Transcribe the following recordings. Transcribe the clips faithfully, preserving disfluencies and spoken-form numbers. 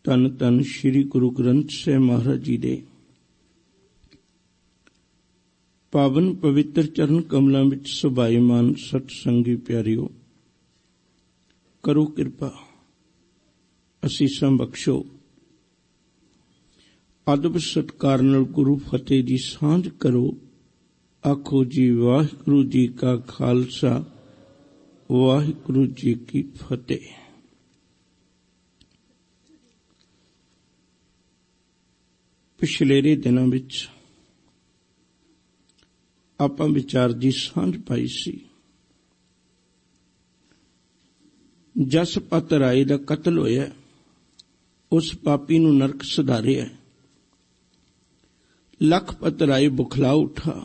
ਧੰਨ ਧੰਨ ਸ਼੍ਰੀ ਗੁਰੂ ਗ੍ਰੰਥ ਸਾਹਿਬ ਮਹਾਰਾਜ ਜੀ ਦੇ ਪਾਵਨ ਪਵਿੱਤਰ ਚਰਨ ਕਮਲਾਂ ਵਿੱਚ ਸੁਭਾਈਮਾਨ ਸਤ ਸੰਗੀ ਪਿਆਰਿਓ, ਕਰੋ ਕਿਰਪਾ, ਅਸੀਸਾਂ ਬਖਸ਼ੋ। ਅਦਬ ਸਤਿਕਾਰ ਨਾਲ ਗੁਰੂ ਫਤਿਹ ਦੀ ਸਾਂਝ ਕਰੋ। ਆਖੋ ਜੀ ਵਾਹਿਗੁਰੂ ਜੀ ਕਾ ਖਾਲਸਾ, ਵਾਹਿਗੁਰੂ ਜੀ ਕੀ ਫਤਿਹ। ਪਿਛਲੇਰੇ ਦਿਨਾਂ ਵਿੱਚ ਆਪਾਂ ਵਿਚਾਰ ਦੀ ਸਾਂਝ ਪਾਈ ਸੀ। ਜਸਪਤ ਰਾਏ ਦਾ ਕਤਲ ਹੋਇਆ, ਉਸ ਪਾਪੀ ਨੂੰ ਨਰਕ ਸੁਧਾਰਿਆ। ਲਖਪਤ ਰਾਏ ਬੁਖਲਾ ਉਠਾ,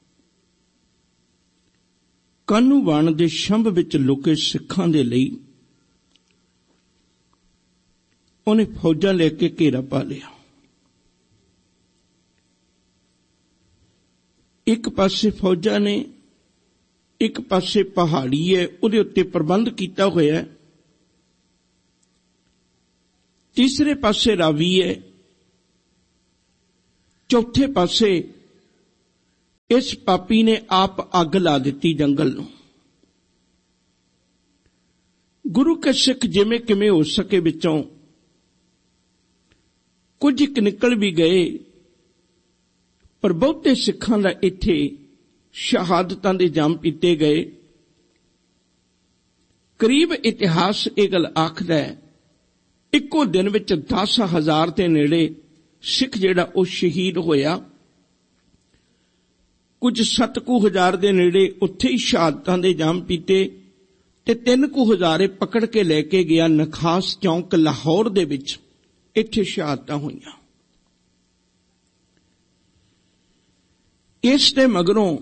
ਕਾਨੂੰ ਬਾਣ ਦੇ ਸ਼ੰਭ ਵਿੱਚ ਲੁਕੇ ਸਿੱਖਾਂ ਦੇ ਲਈ ਉਹਨੇ ਫੌਜਾਂ ਲੈ ਕੇ ਘੇਰਾ ਪਾ ਲਿਆ। ਇੱਕ ਪਾਸੇ ਫੌਜਾਂ ਨੇ, ਇੱਕ ਪਾਸੇ ਪਹਾੜੀ ਹੈ, ਉਹਦੇ ਉੱਤੇ ਪ੍ਰਬੰਧ ਕੀਤਾ ਹੋਇਆ। ਤੀਸਰੇ ਪਾਸੇ ਰਾਵੀ ਹੈ, ਚੌਥੇ ਪਾਸੇ ਇਸ ਪਾਪੀ ਨੇ ਆਪ ਅੱਗ ਲਾ ਦਿੱਤੀ ਜੰਗਲ ਨੂੰ। ਗੁਰੂ ਕੇ ਸਿੱਖ ਜਿਵੇਂ ਕਿਵੇਂ ਹੋ ਸਕੇ ਵਿੱਚੋਂ ਕੁਝ ਇੱਕ ਨਿਕਲ ਵੀ ਗਏ, ਪਰ ਬਹੁਤੇ ਸਿੱਖਾਂ ਦਾ ਇੱਥੇ ਸ਼ਹਾਦਤਾਂ ਦੇ ਜਾਮ ਪੀਤੇ ਗਏ। ਕਰੀਬ ਇਤਿਹਾਸ ਇਹ ਗੱਲ ਆਖਦਾ ਹੈ, ਇੱਕੋ ਦਿਨ ਵਿੱਚ ਦਸ ਹਜ਼ਾਰ ਦੇ ਨੇੜੇ ਸਿੱਖ ਜਿਹੜਾ ਉਹ ਸ਼ਹੀਦ ਹੋਇਆ। ਕੁਝ ਸੱਤ ਕੁ ਹਜ਼ਾਰ ਦੇ ਨੇੜੇ ਉੱਥੇ ਹੀ ਸ਼ਹਾਦਤਾਂ ਦੇ ਜਾਮ ਪੀਤੇ, ਤੇ ਤਿੰਨ ਕੁ ਹਜ਼ਾਰੇ ਪਕੜ ਕੇ ਲੈ ਕੇ ਗਿਆ ਨਖਾਸ ਚੌਂਕ ਲਾਹੌਰ ਦੇ ਵਿੱਚ, ਇੱਥੇ ਸ਼ਹਾਦਤਾਂ ਹੋਈਆਂ। ਇਸ ਦੇ ਮਗਰੋਂ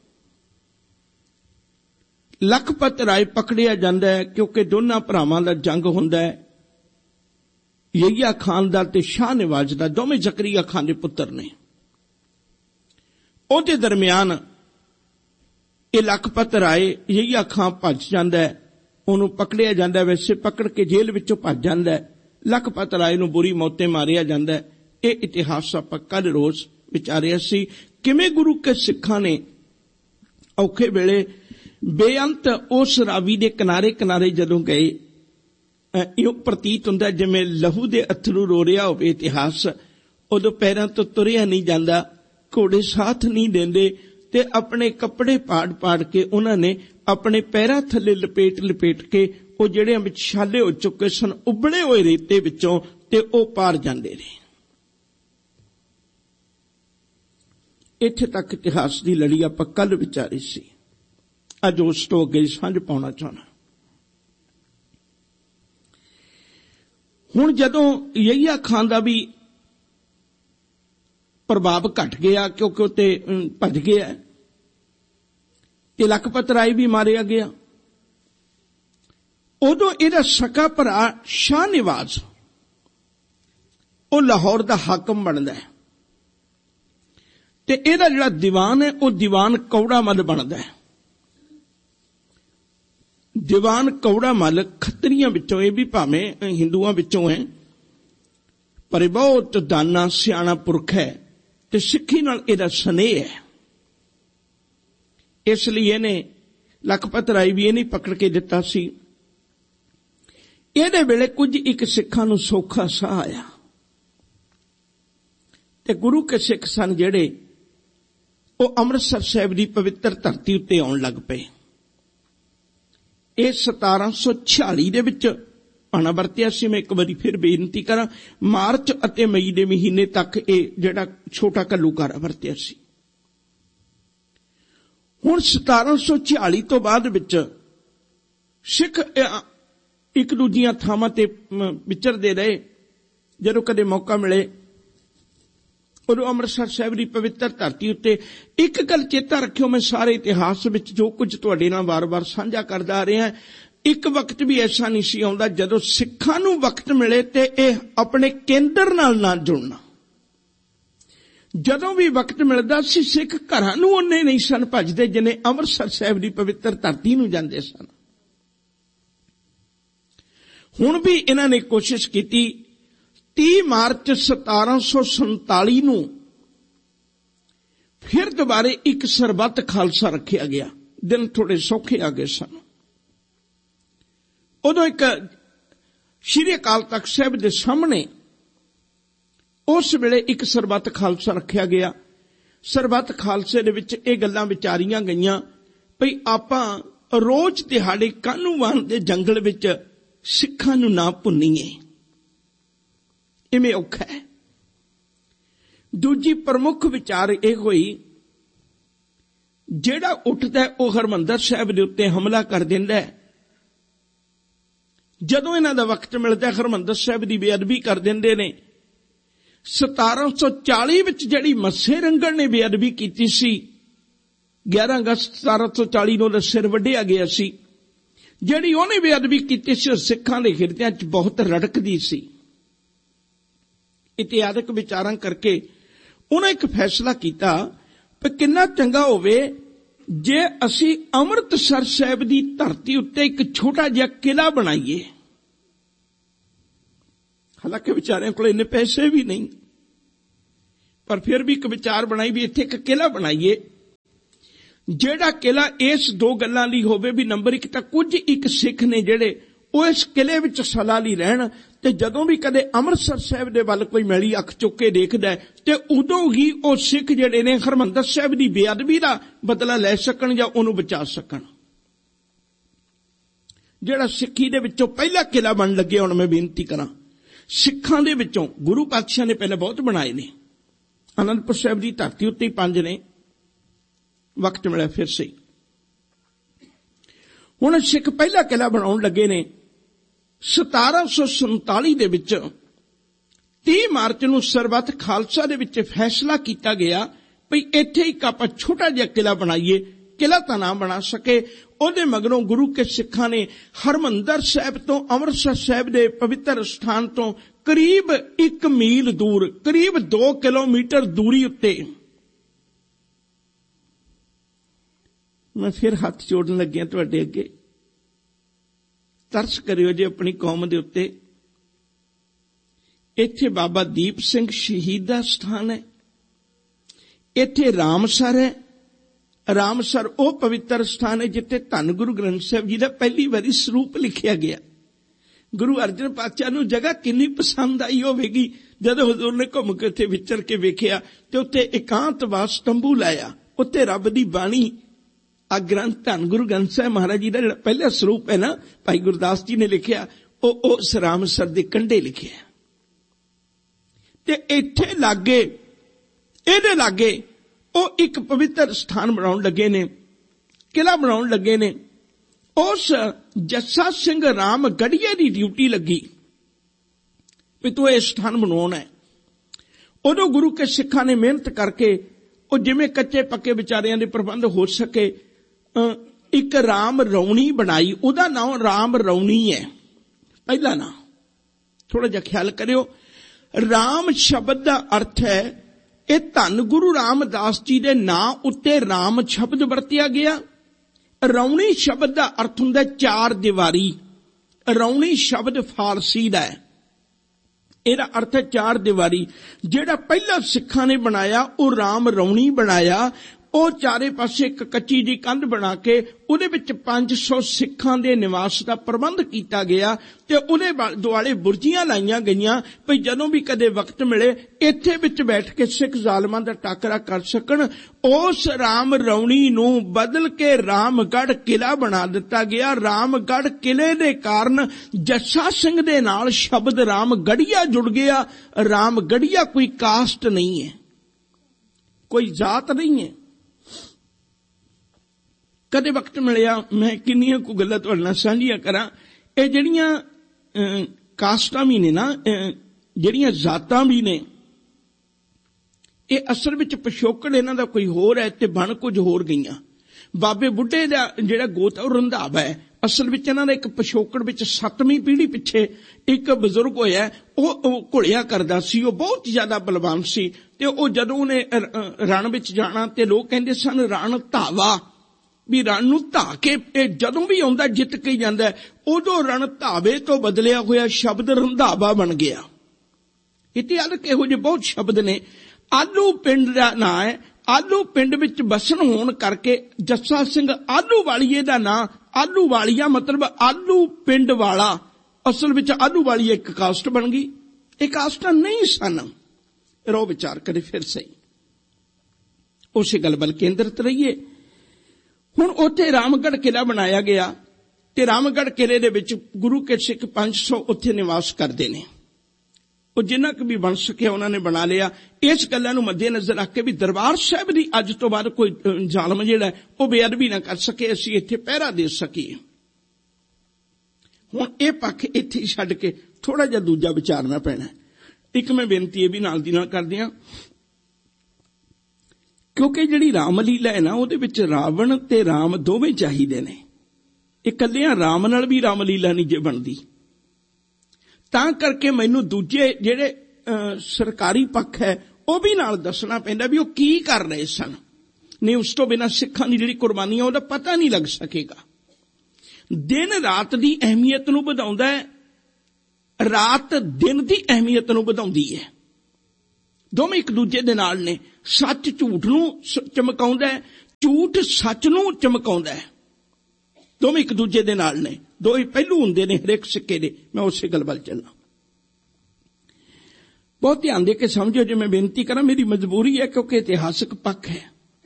ਲਖਪਤ ਰਾਏ ਪਕੜਿਆ ਜਾਂਦਾ ਹੈ, ਕਿਉਂਕਿ ਦੋਨਾਂ ਭਰਾਵਾਂ ਦਾ ਜੰਗ ਹੁੰਦਾ ਹੈ। ਯਹੀਆ ਖਾਨ ਦਾ ਤੇ ਸ਼ਾਹ ਨਵਾਜ਼ ਦਾ, ਦੋਵੇਂ ਜ਼ਕਰੀਆ ਖਾਨ ਦੇ ਪੁੱਤਰ ਨੇ। ਉਹਦੇ ਦਰਮਿਆਨ ਇਹ ਲਖਪਤ ਰਾਏ, ਯਹੀਆ ਖਾਨ ਭੱਜ ਜਾਂਦਾ ਹੈ, ਉਹਨੂੰ ਪਕੜਿਆ ਜਾਂਦਾ। ਵੈਸੇ ਪਕੜ ਕੇ ਜੇਲ੍ਹ ਵਿੱਚੋਂ ਭੱਜ ਜਾਂਦਾ ਹੈ। ਲਖਪਤ ਰਾਏ ਨੂੰ ਬੁਰੀ ਮੌਤੇ ਮਾਰਿਆ ਜਾਂਦਾ ਹੈ। ਇਹ ਇਤਿਹਾਸ ਆਪਾਂ ਕੱਲ ਰੋਜ਼ ਵਿਚਾਰਿਆ ਸੀ, ਕਿਵੇਂ ਗੁਰੂ ਕੇ ਸਿੱਖਾਂ ਨੇ ਔਖੇ ਵੇਲੇ ਬੇਅੰਤ ਉਸ ਰਾਵੀ ਦੇ ਕਿਨਾਰੇ ਕਿਨਾਰੇ ਜਦੋਂ ਗਏ, ਇਹ ਪ੍ਰਤੀਤ ਹੁੰਦਾ ਜਿਵੇਂ ਲਹੂ ਦੇ ਅਥਰੂ ਰੋ ਰਿਹਾ ਹੋਵੇ ਇਤਿਹਾਸ। ਉਦੋਂ ਪੈਰਾਂ ਤੋਂ ਤੁਰਿਆ ਨਹੀਂ ਜਾਂਦਾ, ਘੋੜੇ ਸਾਥ ਨਹੀਂ ਦਿੰਦੇ, ਤੇ ਆਪਣੇ ਕੱਪੜੇ ਪਾੜ ਪਾੜ ਕੇ ਉਹਨਾਂ ਨੇ ਆਪਣੇ ਪੈਰਾਂ ਥੱਲੇ ਲਪੇਟ ਲਪੇਟ ਕੇ ਉਹ ਜਿਹੜੇ ਵਿੱਚ ਛਾਲੇ ਹੋ ਚੁੱਕੇ ਸਨ, ਉਬਲੇ ਹੋਏ ਰੇਤੇ ਵਿੱਚੋਂ, ਤੇ ਉਹ ਪਾਰ ਜਾਂਦੇ ਰਹੇ। ਇੱਥੇ ਤੱਕ ਇਤਿਹਾਸ ਦੀ ਲੜੀ ਆਪਾਂ ਕੱਲ ਵਿਚਾਰੀ ਸੀ। ਅੱਜ ਉਸ ਤੋਂ ਅੱਗੇ ਸਾਂਝ ਪਾਉਣਾ ਚਾਹੁੰਦਾ। ਹੁਣ ਜਦੋਂ ਯਹੀਆ ਖਾਨ ਦਾ ਵੀ ਪ੍ਰਭਾਵ ਘਟ ਗਿਆ, ਕਿਉਂਕਿ ਉੱਤੇ ਭੱਜ ਗਿਆ, ਤੇ ਲਖਪਤ ਰਾਏ ਵੀ ਮਾਰਿਆ ਗਿਆ, ਉਦੋਂ ਇਹਦਾ ਸਕਾ ਭਰਾ ਸ਼ਾਹ ਨਵਾਜ਼ ਉਹ ਲਾਹੌਰ ਦਾ ਹਾਕਮ ਬਣਦਾ ਹੈ, ਤੇ ਇਹਦਾ ਜਿਹੜਾ ਦੀਵਾਨ ਹੈ ਉਹ ਦੀਵਾਨ ਕੌੜਾ ਮੱਲ ਬਣਦਾ ਹੈ। ਦੀਵਾਨ ਕੌੜਾ ਮੱਲ ਖੱਤਰੀਆਂ ਵਿੱਚੋਂ, ਇਹ ਵੀ ਭਾਵੇਂ ਹਿੰਦੂਆਂ ਵਿੱਚੋਂ ਹੈ, ਪਰ ਬਹੁਤ ਦਾਨਾ ਸਿਆਣਾ ਪੁਰਖ ਹੈ, ਤੇ ਸਿੱਖੀ ਨਾਲ ਇਹਦਾ ਸਨੇਹ ਹੈ। ਇਸ ਲਈ ਇਹਨੇ ਲਖਪਤ ਰਾਏ ਵੀ ਇਹ ਨਹੀਂ ਪਕੜ ਕੇ ਦਿੱਤਾ ਸੀ। ਇਹਦੇ ਵੇਲੇ ਕੁਝ ਇੱਕ ਸਿੱਖਾਂ ਨੂੰ ਸੌਖਾ ਸਾਹ ਆਇਆ, ਤੇ ਗੁਰੂ ਕੇ ਸਿੱਖ ਸਨ ਜਿਹੜੇ ਉਹ ਅੰਮ੍ਰਿਤਸਰ ਸਾਹਿਬ ਦੀ ਪਵਿੱਤਰ ਧਰਤੀ ਉੱਤੇ ਆਉਣ ਲੱਗ ਪਏ। ਇਹ ਸਤਾਰਾਂ ਸੌ ਛਿਆਲੀ ਦੇ ਵਿੱਚ ਪਾਣਾ ਵਰਤਿਆ ਸੀ। ਮੈਂ ਇੱਕ ਵਾਰੀ ਫਿਰ ਬੇਨਤੀ ਕਰਾਂ, ਮਾਰਚ ਅਤੇ ਮਈ ਦੇ ਮਹੀਨੇ ਤੱਕ ਇਹ ਜਿਹੜਾ ਛੋਟਾ ਘੱਲੂਘਾਰਾ ਵਰਤਿਆ ਸੀ। ਹੁਣ ਸਤਾਰਾਂ ਸੌ ਛਿਆਲੀ ਤੋਂ ਬਾਅਦ ਵਿੱਚ ਸਿੱਖ ਇੱਕ ਦੂਜੀਆਂ ਥਾਵਾਂ ਤੇ ਵਿਚਰਦੇ ਰਹੇ। ਜਦੋਂ ਕਦੇ ਮੌਕਾ ਮਿਲੇ ਉਦੋਂ ਅੰਮ੍ਰਿਤਸਰ ਸਾਹਿਬ ਦੀ ਪਵਿੱਤਰ ਧਰਤੀ ਉੱਤੇ ਇੱਕ ਗੱਲ ਚੇਤਾ ਰੱਖਿਓ, ਮੈਂ ਸਾਰੇ ਇਤਿਹਾਸ ਵਿੱਚ ਜੋ ਕੁਝ ਤੁਹਾਡੇ ਨਾਲ ਵਾਰ-ਵਾਰ ਸਾਂਝਾ ਕਰਦਾ ਆ ਰਿਹਾ, ਇੱਕ ਵਕਤ ਵੀ ਐਸਾ ਨਹੀਂ ਸੀ ਆਉਂਦਾ ਜਦੋਂ ਸਿੱਖਾਂ ਨੂੰ ਵਕਤ ਮਿਲੇ ਤੇ ਇਹ ਆਪਣੇ ਕੇਂਦਰ ਨਾਲ ਨਾ ਜੁੜਨਾ। ਜਦੋਂ ਵੀ ਵਕਤ ਮਿਲਦਾ ਸੀ ਸਿੱਖ ਘਰਾਂ ਨੂੰ ਉਹਨੇ ਨਹੀਂ ਸਨ ਭੱਜਦੇ ਜਿਨੇ ਅੰਮ੍ਰਿਤਸਰ ਸਾਹਿਬ ਦੀ ਪਵਿੱਤਰ ਧਰਤੀ ਨੂੰ ਜਾਂਦੇ ਸਨ। ਹੁਣ ਵੀ ਇਹਨਾਂ ਨੇ ਕੋਸ਼ਿਸ਼ ਕੀਤੀ ਤੀਹ ਮਾਰਚ ਸਤਾਰਾਂ ਸੌ ਸੰਤਾਲੀ ਨੂੰ ਫਿਰ ਦੁਬਾਰੇ ਇੱਕ ਸਰਬੱਤ ਖਾਲਸਾ ਰੱਖਿਆ ਗਿਆ। ਦਿਨ ਥੋੜੇ ਸੌਖੇ ਆ ਗਏ ਸਨ। ਉਦੋਂ ਇੱਕ ਸ਼੍ਰੀ ਅਕਾਲ ਤਖਤ ਸਾਹਿਬ ਦੇ ਸਾਹਮਣੇ ਉਸ ਵੇਲੇ ਇੱਕ ਸਰਬੱਤ ਖਾਲਸਾ ਰੱਖਿਆ ਗਿਆ। ਸਰਬੱਤ ਖਾਲਸੇ ਦੇ ਵਿੱਚ ਇਹ ਗੱਲਾਂ ਵਿਚਾਰੀਆਂ ਗਈਆਂ ਭਈ ਆਪਾਂ ਰੋਜ਼ ਦਿਹਾੜੇ ਕਾਹਨੂੰਵਾਨ ਦੇ ਜੰਗਲ ਵਿੱਚ ਸਿੱਖਾਂ ਨੂੰ ਨਾ ਭੁੰਨੀਏ, ਇਵੇਂ ਔਖਾ ਹੈ। ਦੂਜੀ ਪ੍ਰਮੁੱਖ ਵਿਚਾਰ ਇਹ ਹੋਈ, ਜਿਹੜਾ ਉੱਠਦਾ ਉਹ ਹਰਿਮੰਦਰ ਸਾਹਿਬ ਦੇ ਉੱਤੇ ਹਮਲਾ ਕਰ ਦਿੰਦਾ ਹੈ। ਜਦੋਂ ਇਹਨਾਂ ਦਾ ਵਕਤ ਮਿਲਦਾ ਹਰਿਮੰਦਰ ਸਾਹਿਬ ਦੀ ਬੇਅਦਬੀ ਕਰ ਦਿੰਦੇ ਨੇ। ਸਤਾਰਾਂ ਸੌ ਚਾਲੀ ਵਿੱਚ ਜਿਹੜੀ ਮੱਸੇ ਰੰਗੜ ਨੇ ਬੇਅਦਬੀ ਕੀਤੀ ਸੀ, ਗਿਆਰਾਂ ਅਗਸਤ ਸਤਾਰਾਂ ਸੌ ਚਾਲੀ ਨੂੰ ਉਹਦਾ ਸਿਰ ਵੱਢਿਆ ਗਿਆ ਸੀ। ਜਿਹੜੀ ਉਹਨੇ ਬੇਅਦਬੀ ਕੀਤੀ ਸੀ, ਉਹ ਸਿੱਖਾਂ ਦੇ ਹਿਰਦਿਆਂ 'ਚ ਬਹੁਤ ਰੜਕਦੀ ਸੀ। ਇਤਿਹਾਸਕ ਵਿਚਾਰਾਂ ਕਰਕੇ ਉਹਨਾਂ ਇੱਕ ਫੈਸਲਾ ਕੀਤਾ ਕਿ ਕਿੰਨਾ ਚੰਗਾ ਹੋਵੇ ਜੇ ਅਸੀਂ ਅੰਮ੍ਰਿਤਸਰ ਸਾਹਿਬ ਦੀ ਧਰਤੀ ਉੱਤੇ ਇੱਕ ਛੋਟਾ ਜਿਹਾ ਕਿਲਾ ਬਣਾਈਏ। ਹਾਲਾਂਕਿ ਵਿਚਾਰਿਆਂ ਕੋਲ ਇੰਨੇ ਪੈਸੇ ਵੀ ਨਹੀਂ, ਪਰ ਫਿਰ ਵੀ ਇੱਕ ਵਿਚਾਰ ਬਣਾਈ ਵੀ ਇੱਥੇ ਇੱਕ ਕਿਲਾ ਬਣਾਈਏ, ਜਿਹੜਾ ਕਿਲਾ ਇਸ ਦੋ ਗੱਲਾਂ ਲਈ ਹੋਵੇ ਵੀ ਨੰਬਰ ਇੱਕ ਤਾਂ ਕੁਝ ਇੱਕ ਸਿੱਖ ਨੇ ਜਿਹੜੇ ਉਹ ਇਸ ਕਿਲੇ ਵਿੱਚ ਸਲਾਹ ਲਈ ਰਹਿਣ, ਤੇ ਜਦੋਂ ਵੀ ਕਦੇ ਅੰਮ੍ਰਿਤਸਰ ਸਾਹਿਬ ਦੇ ਵੱਲ ਕੋਈ ਮੈਲੀ ਅੱਖ ਚੁੱਕ ਕੇ ਦੇਖਦਾ ਤੇ ਉਦੋਂ ਹੀ ਉਹ ਸਿੱਖ ਜਿਹੜੇ ਨੇ ਹਰਿਮੰਦਰ ਸਾਹਿਬ ਦੀ ਬੇਅਦਬੀ ਦਾ ਬਦਲਾ ਲੈ ਸਕਣ ਜਾਂ ਉਹਨੂੰ ਬਚਾ ਸਕਣ। ਜਿਹੜਾ ਸਿੱਖੀ ਦੇ ਵਿੱਚੋਂ ਪਹਿਲਾ ਕਿਲਾ ਬਣ ਲੱਗੇ, ਹੁਣ ਮੈਂ ਬੇਨਤੀ ਕਰਾਂ, ਸਿੱਖਾਂ ਦੇ ਵਿੱਚੋਂ ਗੁਰੂ ਪਾਤਸ਼ਾਹ ਨੇ ਪਹਿਲਾਂ ਬਹੁਤ ਬਣਾਏ ਨੇ। ਅਨੰਦਪੁਰ ਸਾਹਿਬ ਦੀ ਧਰਤੀ ਉੱਤੇ ਹੀ ਪੰਜ ਨੇ, ਵਕਤ ਮਿਲਿਆ ਫਿਰ ਸਹੀ। ਹੁਣ ਸਿੱਖ ਪਹਿਲਾ ਕਿਲਾ ਬਣਾਉਣ ਲੱਗੇ ਨੇ। ਸਤਾਰਾਂ ਸੌ ਸੰਤਾਲੀ ਦੇ ਵਿੱਚ ਤੀਹ ਮਾਰਚ ਨੂੰ ਸਰਬੱਤ ਖਾਲਸਾ ਦੇ ਵਿੱਚ ਫੈਸਲਾ ਕੀਤਾ ਗਿਆ ਵੀ ਇੱਥੇ ਇੱਕ ਆਪਾਂ ਛੋਟਾ ਜਿਹਾ ਕਿਲਾ ਬਣਾਈਏ। ਕਿਲਾ ਤਾਂ ਨਾ ਬਣਾ ਸਕੇ, ਉਹਦੇ ਮਗਰੋਂ ਗੁਰੂ ਕੇ ਸਿੱਖਾਂ ਨੇ ਹਰਿਮੰਦਰ ਸਾਹਿਬ ਤੋਂ ਅੰਮ੍ਰਿਤਸਰ ਸਾਹਿਬ ਦੇ ਪਵਿੱਤਰ ਸਥਾਨ ਤੋਂ ਕਰੀਬ ਇੱਕ ਮੀਲ ਦੂਰ, ਕਰੀਬ ਦੋ ਕਿਲੋਮੀਟਰ ਦੂਰੀ ਉੱਤੇ, ਮੈਂ ਫਿਰ ਹੱਥ ਜੋੜਨ ਲੱਗਿਆ ਤੁਹਾਡੇ ਅੱਗੇ, ਤਰਸ ਕਰਿਓ ਜੇ ਆਪਣੀ ਕੌਮ ਦੇ ਉੱਤੇ। ਇੱਥੇ ਬਾਬਾ ਦੀਪ ਸਿੰਘ ਸ਼ਹੀਦ ਦਾ ਸਥਾਨ ਹੈ, ਇੱਥੇ ਰਾਮਸਰ ਹੈ। ਰਾਮਸਰ ਉਹ ਪਵਿੱਤਰ ਸਥਾਨ ਹੈ ਜਿੱਥੇ ਧੰਨ ਗੁਰੂ ਗ੍ਰੰਥ ਸਾਹਿਬ ਜੀ ਦਾ ਪਹਿਲੀ ਵਾਰੀ ਸਰੂਪ ਲਿਖਿਆ ਗਿਆ। ਗੁਰੂ ਅਰਜਨ ਪਾਤਸ਼ਾਹ ਨੂੰ ਜਗ੍ਹਾ ਕਿੰਨੀ ਪਸੰਦ ਆਈ ਹੋਵੇਗੀ ਜਦੋਂ ਹਜ਼ੂਰ ਨੇ ਘੁੰਮ ਕੇ ਉੱਥੇ ਵਿਚਰ ਕੇ ਵੇਖਿਆ ਤੇ ਉੱਥੇ ਇਕਾਂਤਵਾਸ ਤੰਬੂ ਲਾਇਆ, ਉੱਥੇ ਰੱਬ ਦੀ ਬਾਣੀ ਆ ਗ੍ਰੰਥ ਧੰਨ ਗੁਰੂ ਗ੍ਰੰਥ ਸਾਹਿਬ ਮਹਾਰਾਜ ਜੀ ਦਾ ਜਿਹੜਾ ਪਹਿਲਾ ਸਰੂਪ ਹੈ ਨਾ, ਭਾਈ ਗੁਰਦਾਸ ਜੀ ਨੇ ਲਿਖਿਆ, ਉਹ ਉਸ ਰਾਮਸਰ ਦੇ ਕੰਢੇ ਲਿਖਿਆ। ਤੇ ਇੱਥੇ ਲਾਗੇ, ਇਹਦੇ ਲਾਗੇ ਉਹ ਇੱਕ ਪਵਿੱਤਰ ਸਥਾਨ ਬਣਾਉਣ ਲੱਗੇ ਨੇ, ਕਿਲਾ ਬਣਾਉਣ ਲੱਗੇ ਨੇ। ਉਸ ਜੱਸਾ ਸਿੰਘ ਰਾਮ ਗੜੀਏ ਦੀ ਡਿਊਟੀ ਲੱਗੀ ਵੀ ਤੂੰ ਇਹ ਸਥਾਨ ਬਣਾਉਣਾ ਹੈ। ਉਦੋਂ ਗੁਰੂ ਕੇ ਸਿੱਖਾਂ ਨੇ ਮਿਹਨਤ ਕਰਕੇ ਉਹ ਜਿਵੇਂ ਕੱਚੇ ਪੱਕੇ ਵਿਚਾਰਿਆਂ ਦੇ ਪ੍ਰਬੰਧ ਹੋ ਸਕੇ, ਇੱਕ ਰਾਮ ਰੌਣੀ ਬਣਾਈ। ਉਹਦਾ ਨਾਮ ਰਾਮ ਰੌਣੀ ਹੈ ਪਹਿਲਾ ਨਾਮ। ਥੋੜਾ ਜਿਹਾ ਖਿਆਲ ਕਰਿਓ, ਰਾਮ ਸ਼ਬਦ ਦਾ ਅਰਥ ਹੈ, ਇਹ ਧੰਨ ਗੁਰੂ ਰਾਮਦਾਸ ਜੀ ਦੇ ਨਾਂ ਉੱਤੇ ਰਾਮ ਸ਼ਬਦ ਵਰਤਿਆ ਗਿਆ। ਰੌਣੀ ਸ਼ਬਦ ਦਾ ਅਰਥ ਹੁੰਦਾ ਚਾਰ ਦੀਵਾਰੀ। ਰੌਣੀ ਸ਼ਬਦ ਫਾਰਸੀ ਦਾ ਹੈ, ਇਹਦਾ ਅਰਥ ਹੈ ਚਾਰ ਦੀਵਾਰੀ। ਜਿਹੜਾ ਪਹਿਲਾ ਸਿੱਖਾਂ ਨੇ ਬਣਾਇਆ ਉਹ ਰਾਮ ਰੌਣੀ ਬਣਾਇਆ। ਉਹ ਚਾਰੇ ਪਾਸੇ ਇੱਕ ਕੱਚੀ ਦੀ ਕੰਧ ਬਣਾ ਕੇ ਉਹਦੇ ਵਿੱਚ ਪੰਜ ਸੌ ਸਿੱਖਾਂ ਦੇ ਨਿਵਾਸ ਦਾ ਪ੍ਰਬੰਧ ਕੀਤਾ ਗਿਆ ਤੇ ਉਹਦੇ ਦੁਆਲੇ ਬੁਰਜੀਆਂ ਲਾਈਆਂ ਗਈਆਂ ਵੀ ਜਦੋਂ ਵੀ ਕਦੇ ਵਕਤ ਮਿਲੇ ਇੱਥੇ ਵਿੱਚ ਬੈਠ ਕੇ ਸਿੱਖ ਜ਼ਾਲਮਾਂ ਦਾ ਟਾਕਰਾ ਕਰ ਸਕਣ। ਉਸ ਰਾਮ ਰੌਣੀ ਨੂੰ ਬਦਲ ਕੇ ਰਾਮਗੜ੍ਹ ਕਿਲਾ ਬਣਾ ਦਿੱਤਾ ਗਿਆ। ਰਾਮਗੜ੍ਹ ਕਿਲੇ ਦੇ ਕਾਰਨ ਜੱਸਾ ਸਿੰਘ ਦੇ ਨਾਲ ਸ਼ਬਦ ਰਾਮਗੜੀਆ ਜੁੜ ਗਿਆ। ਰਾਮਗੜੀਆ ਕੋਈ ਕਾਸਟ ਨਹੀਂ ਹੈ, ਕੋਈ ਜਾਤ ਨਹੀਂ ਹੈ। ਕਦੇ ਵਕਤ ਮਿਲਿਆ ਮੈਂ ਕਿੰਨੀਆਂ ਕੁ ਗੱਲਾਂ ਤੁਹਾਡੇ ਨਾਲ ਸਾਂਝੀਆਂ ਕਰਾਂ। ਇਹ ਜਿਹੜੀਆਂ ਕਾਸਟਾਂ ਵੀ ਨੇ ਨਾ, ਜਿਹੜੀਆਂ ਜਾਤਾਂ ਵੀ ਨੇ, ਇਹ ਅਸਲ ਵਿੱਚ ਪਿਛੋਕੜ ਇਹਨਾਂ ਦਾ ਕੋਈ ਹੋਰ ਹੈ ਤੇ ਬਣ ਕੁਝ ਹੋਰ ਗਈਆਂ। ਬਾਬੇ ਬੁੱਢੇ ਦਾ ਜਿਹੜਾ ਗੋਤ ਉਹ ਰੰਧਾਵਾ ਹੈ, ਅਸਲ ਵਿੱਚ ਇਹਨਾਂ ਦਾ ਇੱਕ ਪਿਛੋਕੜ ਵਿੱਚ ਸੱਤਵੀਂ ਪੀੜ੍ਹੀ ਪਿੱਛੇ ਇੱਕ ਬਜ਼ੁਰਗ ਹੋਇਆ, ਉਹ ਘੁਲਿਆ ਕਰਦਾ ਸੀ, ਉਹ ਬਹੁਤ ਜ਼ਿਆਦਾ ਬਲਵਾਨ ਸੀ ਤੇ ਉਹ ਜਦੋਂ ਉਹਨੇ ਰਣ ਵਿੱਚ ਜਾਣਾ ਤੇ ਲੋਕ ਕਹਿੰਦੇ ਸਨ ਰਣ ਧਾਵਾ, ਵੀ ਰਣ ਨੂੰ ਧਾ ਕੇ ਜਦੋਂ ਵੀ ਆਉਂਦਾ ਜਿੱਤ ਕੇ ਜਾਂਦਾ। ਉਦੋਂ ਰਣ ਧਾਵੇ ਤੋਂ ਬਦਲਿਆ ਹੋਇਆ ਸ਼ਬਦ ਰੰਧਾਵਾ ਬਣ ਗਿਆ। ਇਤਿਹਾਸਕ ਇਹੋ ਜਿਹੇ ਬਹੁਤ ਸ਼ਬਦ ਨੇ। ਆਲੂ ਪਿੰਡ ਦਾ ਨਾਂ ਹੈ, ਆਲੂ ਪਿੰਡ ਵਿੱਚ ਬਸਣ ਹੋਣ ਕਰਕੇ ਜੱਸਾ ਸਿੰਘ ਆਲੂ ਵਾਲੀਏ ਦਾ ਨਾਂ ਆਲੂ ਵਾਲੀਆ ਮਤਲਬ ਆਲੂ ਪਿੰਡ ਵਾਲਾ। ਅਸਲ ਵਿੱਚ ਆਲੂ ਵਾਲੀਆ ਇੱਕ ਕਾਸਟ ਬਣ ਗਈ। ਇਹ ਕਾਸਟਾਂ ਨਹੀਂ ਸਨ। ਰੋ ਵਿਚਾਰ ਕਰੇ ਫਿਰ ਸਹੀ, ਉਸੇ ਗੱਲ ਵੱਲ ਕੇਂਦਰਿਤ ਰਹੀਏ। ਹੁਣ ਉੱਥੇ ਰਾਮਗੜ੍ਹ ਕਿਲ੍ਹਾ ਬਣਾਇਆ ਗਿਆ ਤੇ ਰਾਮਗੜ੍ਹ ਕਿਲ੍ਹੇ ਦੇ ਵਿੱਚ ਗੁਰੂ ਕੇ ਸਿੱਖ ਪੰਜ ਸੌ ਉੱਥੇ ਨਿਵਾਸ ਕਰਦੇ ਨੇ। ਉਹ ਜਿੰਨਾ ਕੁ ਵੀ ਬਣ ਸਕਿਆ ਉਹਨਾਂ ਨੇ ਬਣਾ ਲਿਆ। ਇਸ ਗੱਲਾਂ ਨੂੰ ਮੱਦੇ ਨਜ਼ਰ ਰੱਖ ਕੇ ਵੀ ਦਰਬਾਰ ਸਾਹਿਬ ਦੀ ਅੱਜ ਤੋਂ ਬਾਅਦ ਕੋਈ ਜ਼ਾਲਮ ਜਿਹੜਾ ਉਹ ਬੇਅਦਬੀ ਨਾ ਕਰ ਸਕੇ, ਅਸੀਂ ਇੱਥੇ ਪਹਿਰਾ ਦੇ ਸਕੀਏ। ਹੁਣ ਇਹ ਪੱਖ ਇੱਥੇ ਹੀ ਛੱਡ ਕੇ ਥੋੜਾ ਜਿਹਾ ਦੂਜਾ ਵਿਚਾਰਨਾ ਪੈਣਾ। ਇੱਕ ਮੈਂ ਬੇਨਤੀ ਇਹ ਵੀ ਨਾਲ ਦੀ ਨਾਲ ਕਰਦੇ ਹਾਂ, ਕਿਉਂਕਿ ਜਿਹੜੀ ਰਾਮਲੀਲਾ ਹੈ ਨਾ ਉਹਦੇ ਵਿੱਚ ਰਾਵਣ ਤੇ ਰਾਮ ਦੋਵੇਂ ਚਾਹੀਦੇ ਨੇ। ਇਕੱਲਿਆਂ ਰਾਮ ਨਾਲ ਵੀ ਰਾਮਲੀਲਾ ਨਹੀਂ ਜੇ ਬਣਦੀ। ਤਾਂ ਕਰਕੇ ਮੈਨੂੰ ਦੂਜੇ ਜਿਹੜੇ ਸਰਕਾਰੀ ਪੱਖ ਹੈ ਉਹ ਵੀ ਨਾਲ ਦੱਸਣਾ ਪੈਂਦਾ ਵੀ ਉਹ ਕੀ ਕਰ ਰਹੇ ਸਨ। ਨਹੀਂ ਉਸ ਤੋਂ ਬਿਨਾਂ ਸਿੱਖਾਂ ਦੀ ਜਿਹੜੀ ਕੁਰਬਾਨੀ ਹੈ ਉਹਦਾ ਪਤਾ ਨਹੀਂ ਲੱਗ ਸਕੇਗਾ। ਦਿਨ ਰਾਤ ਦੀ ਅਹਿਮੀਅਤ ਨੂੰ ਵਧਾਉਂਦਾ ਹੈ, ਰਾਤ ਦਿਨ ਦੀ ਅਹਿਮੀਅਤ ਨੂੰ ਵਧਾਉਂਦੀ ਹੈ। ਦੋਵੇਂ ਇੱਕ ਦੂਜੇ ਦੇ ਨਾਲ ਨੇ। ਸੱਚ ਝੂਠ ਨੂੰ ਚਮਕਾਉਂਦਾ ਹੈ, ਝੂਠ ਸੱਚ ਨੂੰ ਚਮਕਾਉਂਦਾ ਹੈ। ਦੋਵੇਂ ਇੱਕ ਦੂਜੇ ਦੇ ਨਾਲ ਨੇ, ਦੋ ਹੀ ਪਹਿਲੂ ਹੁੰਦੇ ਨੇ ਹਰੇਕ ਸਿੱਕੇ ਦੇ। ਮੈਂ ਉਸੇ ਗੱਲ ਵੱਲ ਚੱਲਾਂ। ਬਹੁਤ ਧਿਆਨ ਦੇ ਕੇ ਸਮਝੋ ਜੇ ਮੈਂ ਬੇਨਤੀ ਕਰਾਂ, ਮੇਰੀ ਮਜਬੂਰੀ ਹੈ ਕਿਉਂਕਿ ਇਤਿਹਾਸਕ ਪੱਖ ਹੈ।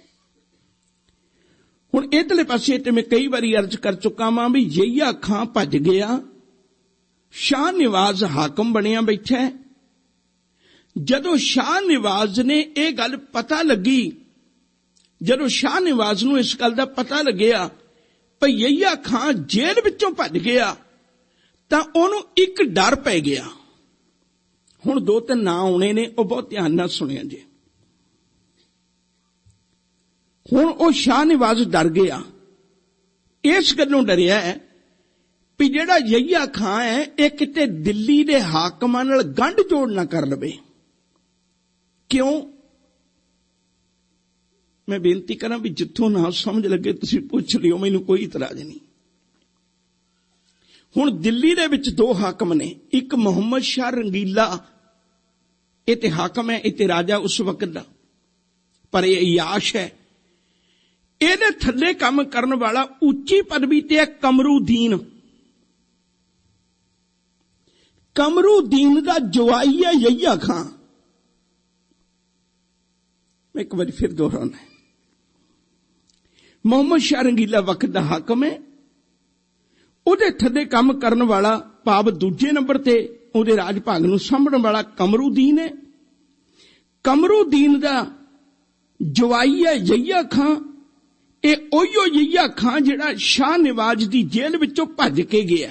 ਹੁਣ ਇਧਰਲੇ ਪਾਸੇ ਤੇ ਮੈਂ ਕਈ ਵਾਰੀ ਅਰਜ਼ ਕਰ ਚੁੱਕਾ ਵਾਂ ਵੀ ਯਹੀਆ ਖਾਂ ਭੱਜ ਗਿਆ, ਸ਼ਾਹ ਨਿਵਾਜ਼ ਹਾਕਮ ਬਣਿਆ ਬੈਠਾ ਹੈ। ਜਦੋਂ ਸ਼ਾਹ ਨਿਵਾਜ਼ ਨੇ ਇਹ ਗੱਲ ਪਤਾ ਲੱਗੀ, ਜਦੋਂ ਸ਼ਾਹ ਨਿਵਾਜ਼ ਨੂੰ ਇਸ ਗੱਲ ਦਾ ਪਤਾ ਲੱਗਿਆ ਭਈ ਯਹੀਆ ਖਾਂ ਜੇਲ੍ਹ ਵਿੱਚੋਂ ਭੱਜ ਗਿਆ, ਤਾਂ ਉਹਨੂੰ ਇੱਕ ਡਰ ਪੈ ਗਿਆ। ਹੁਣ ਦੋ ਤਿੰਨ ਨਾਂ ਆਉਣੇ ਨੇ, ਉਹ ਬਹੁਤ ਧਿਆਨ ਨਾਲ ਸੁਣਿਆ ਜੇ। ਹੁਣ ਉਹ ਸ਼ਾਹ ਨਿਵਾਜ਼ ਡਰ ਗਿਆ, ਇਸ ਗੱਲੋਂ ਡਰਿਆ ਹੈ ਵੀ ਜਿਹੜਾ ਯਹੀਆ ਖਾਂ ਹੈ ਇਹ ਕਿਤੇ ਦਿੱਲੀ ਦੇ ਹਾਕਮਾਂ ਨਾਲ ਗੰਢ ਜੋੜ ਨਾ ਕਰ ਲਵੇ। ਕਿਉਂ? ਮੈਂ ਬੇਨਤੀ ਕਰਾਂ ਵੀ ਜਿੱਥੋਂ ਨਾ ਸਮਝ ਲੱਗੇ ਤੁਸੀਂ ਪੁੱਛ ਲਿਓ, ਮੈਨੂੰ ਕੋਈ ਇਤਰਾਜ਼ ਨਹੀਂ। ਹੁਣ ਦਿੱਲੀ ਦੇ ਵਿੱਚ ਦੋ ਹਾਕਮ ਨੇ, ਇੱਕ ਮੁਹੰਮਦ ਸ਼ਾਹ ਰੰਗੀਲਾ, ਇਹ ਤੇ ਹਾਕਮ ਹੈ, ਇਹ ਤੇ ਰਾਜਾ ਉਸ ਵਕਤ ਦਾ, ਪਰ ਇਹ ਇਯਾਸ਼ ਹੈ। ਇਹਦੇ ਥੱਲੇ ਕੰਮ ਕਰਨ ਵਾਲਾ ਉੱਚੀ ਪਦਵੀ ਤੇ ਹੈ ਕਮਰੂਦੀਨ। ਕਮਰੂਦੀਨ ਦਾ ਜਵਾਈ ਹੈ ਯਹੀਆ ਖਾਂ। ਮੈਂ ਇੱਕ ਵਾਰੀ ਫਿਰ ਦੁਹਰਾਉਣਾ ਹੈ, ਮੁਹੰਮਦ ਸ਼ਾਹ ਰੰਗੀਲਾ ਵਕਤ ਦਾ ਹਾਕਮ ਹੈ, ਉਹਦੇ ਥੱਲੇ ਕੰਮ ਕਰਨ ਵਾਲਾ ਭਾਵ ਦੂਜੇ ਨੰਬਰ ਤੇ ਉਹਦੇ ਰਾਜ ਭਾਗ ਨੂੰ ਸਾਂਭਣ ਵਾਲਾ ਕਮਰੂਦੀਨ ਹੈ। ਕਮਰੂਦੀਨ ਦਾ ਜਵਾਈ ਹੈ ਯਹੀਆ ਖਾਂ। ਇਹ ਉਹੀਓ ਯਹੀਆ ਖਾਂ ਜਿਹੜਾ ਸ਼ਾਹ ਨਿਵਾਜ਼ ਦੀ ਜੇਲ੍ਹ ਵਿੱਚੋਂ ਭੱਜ ਕੇ ਗਿਆ।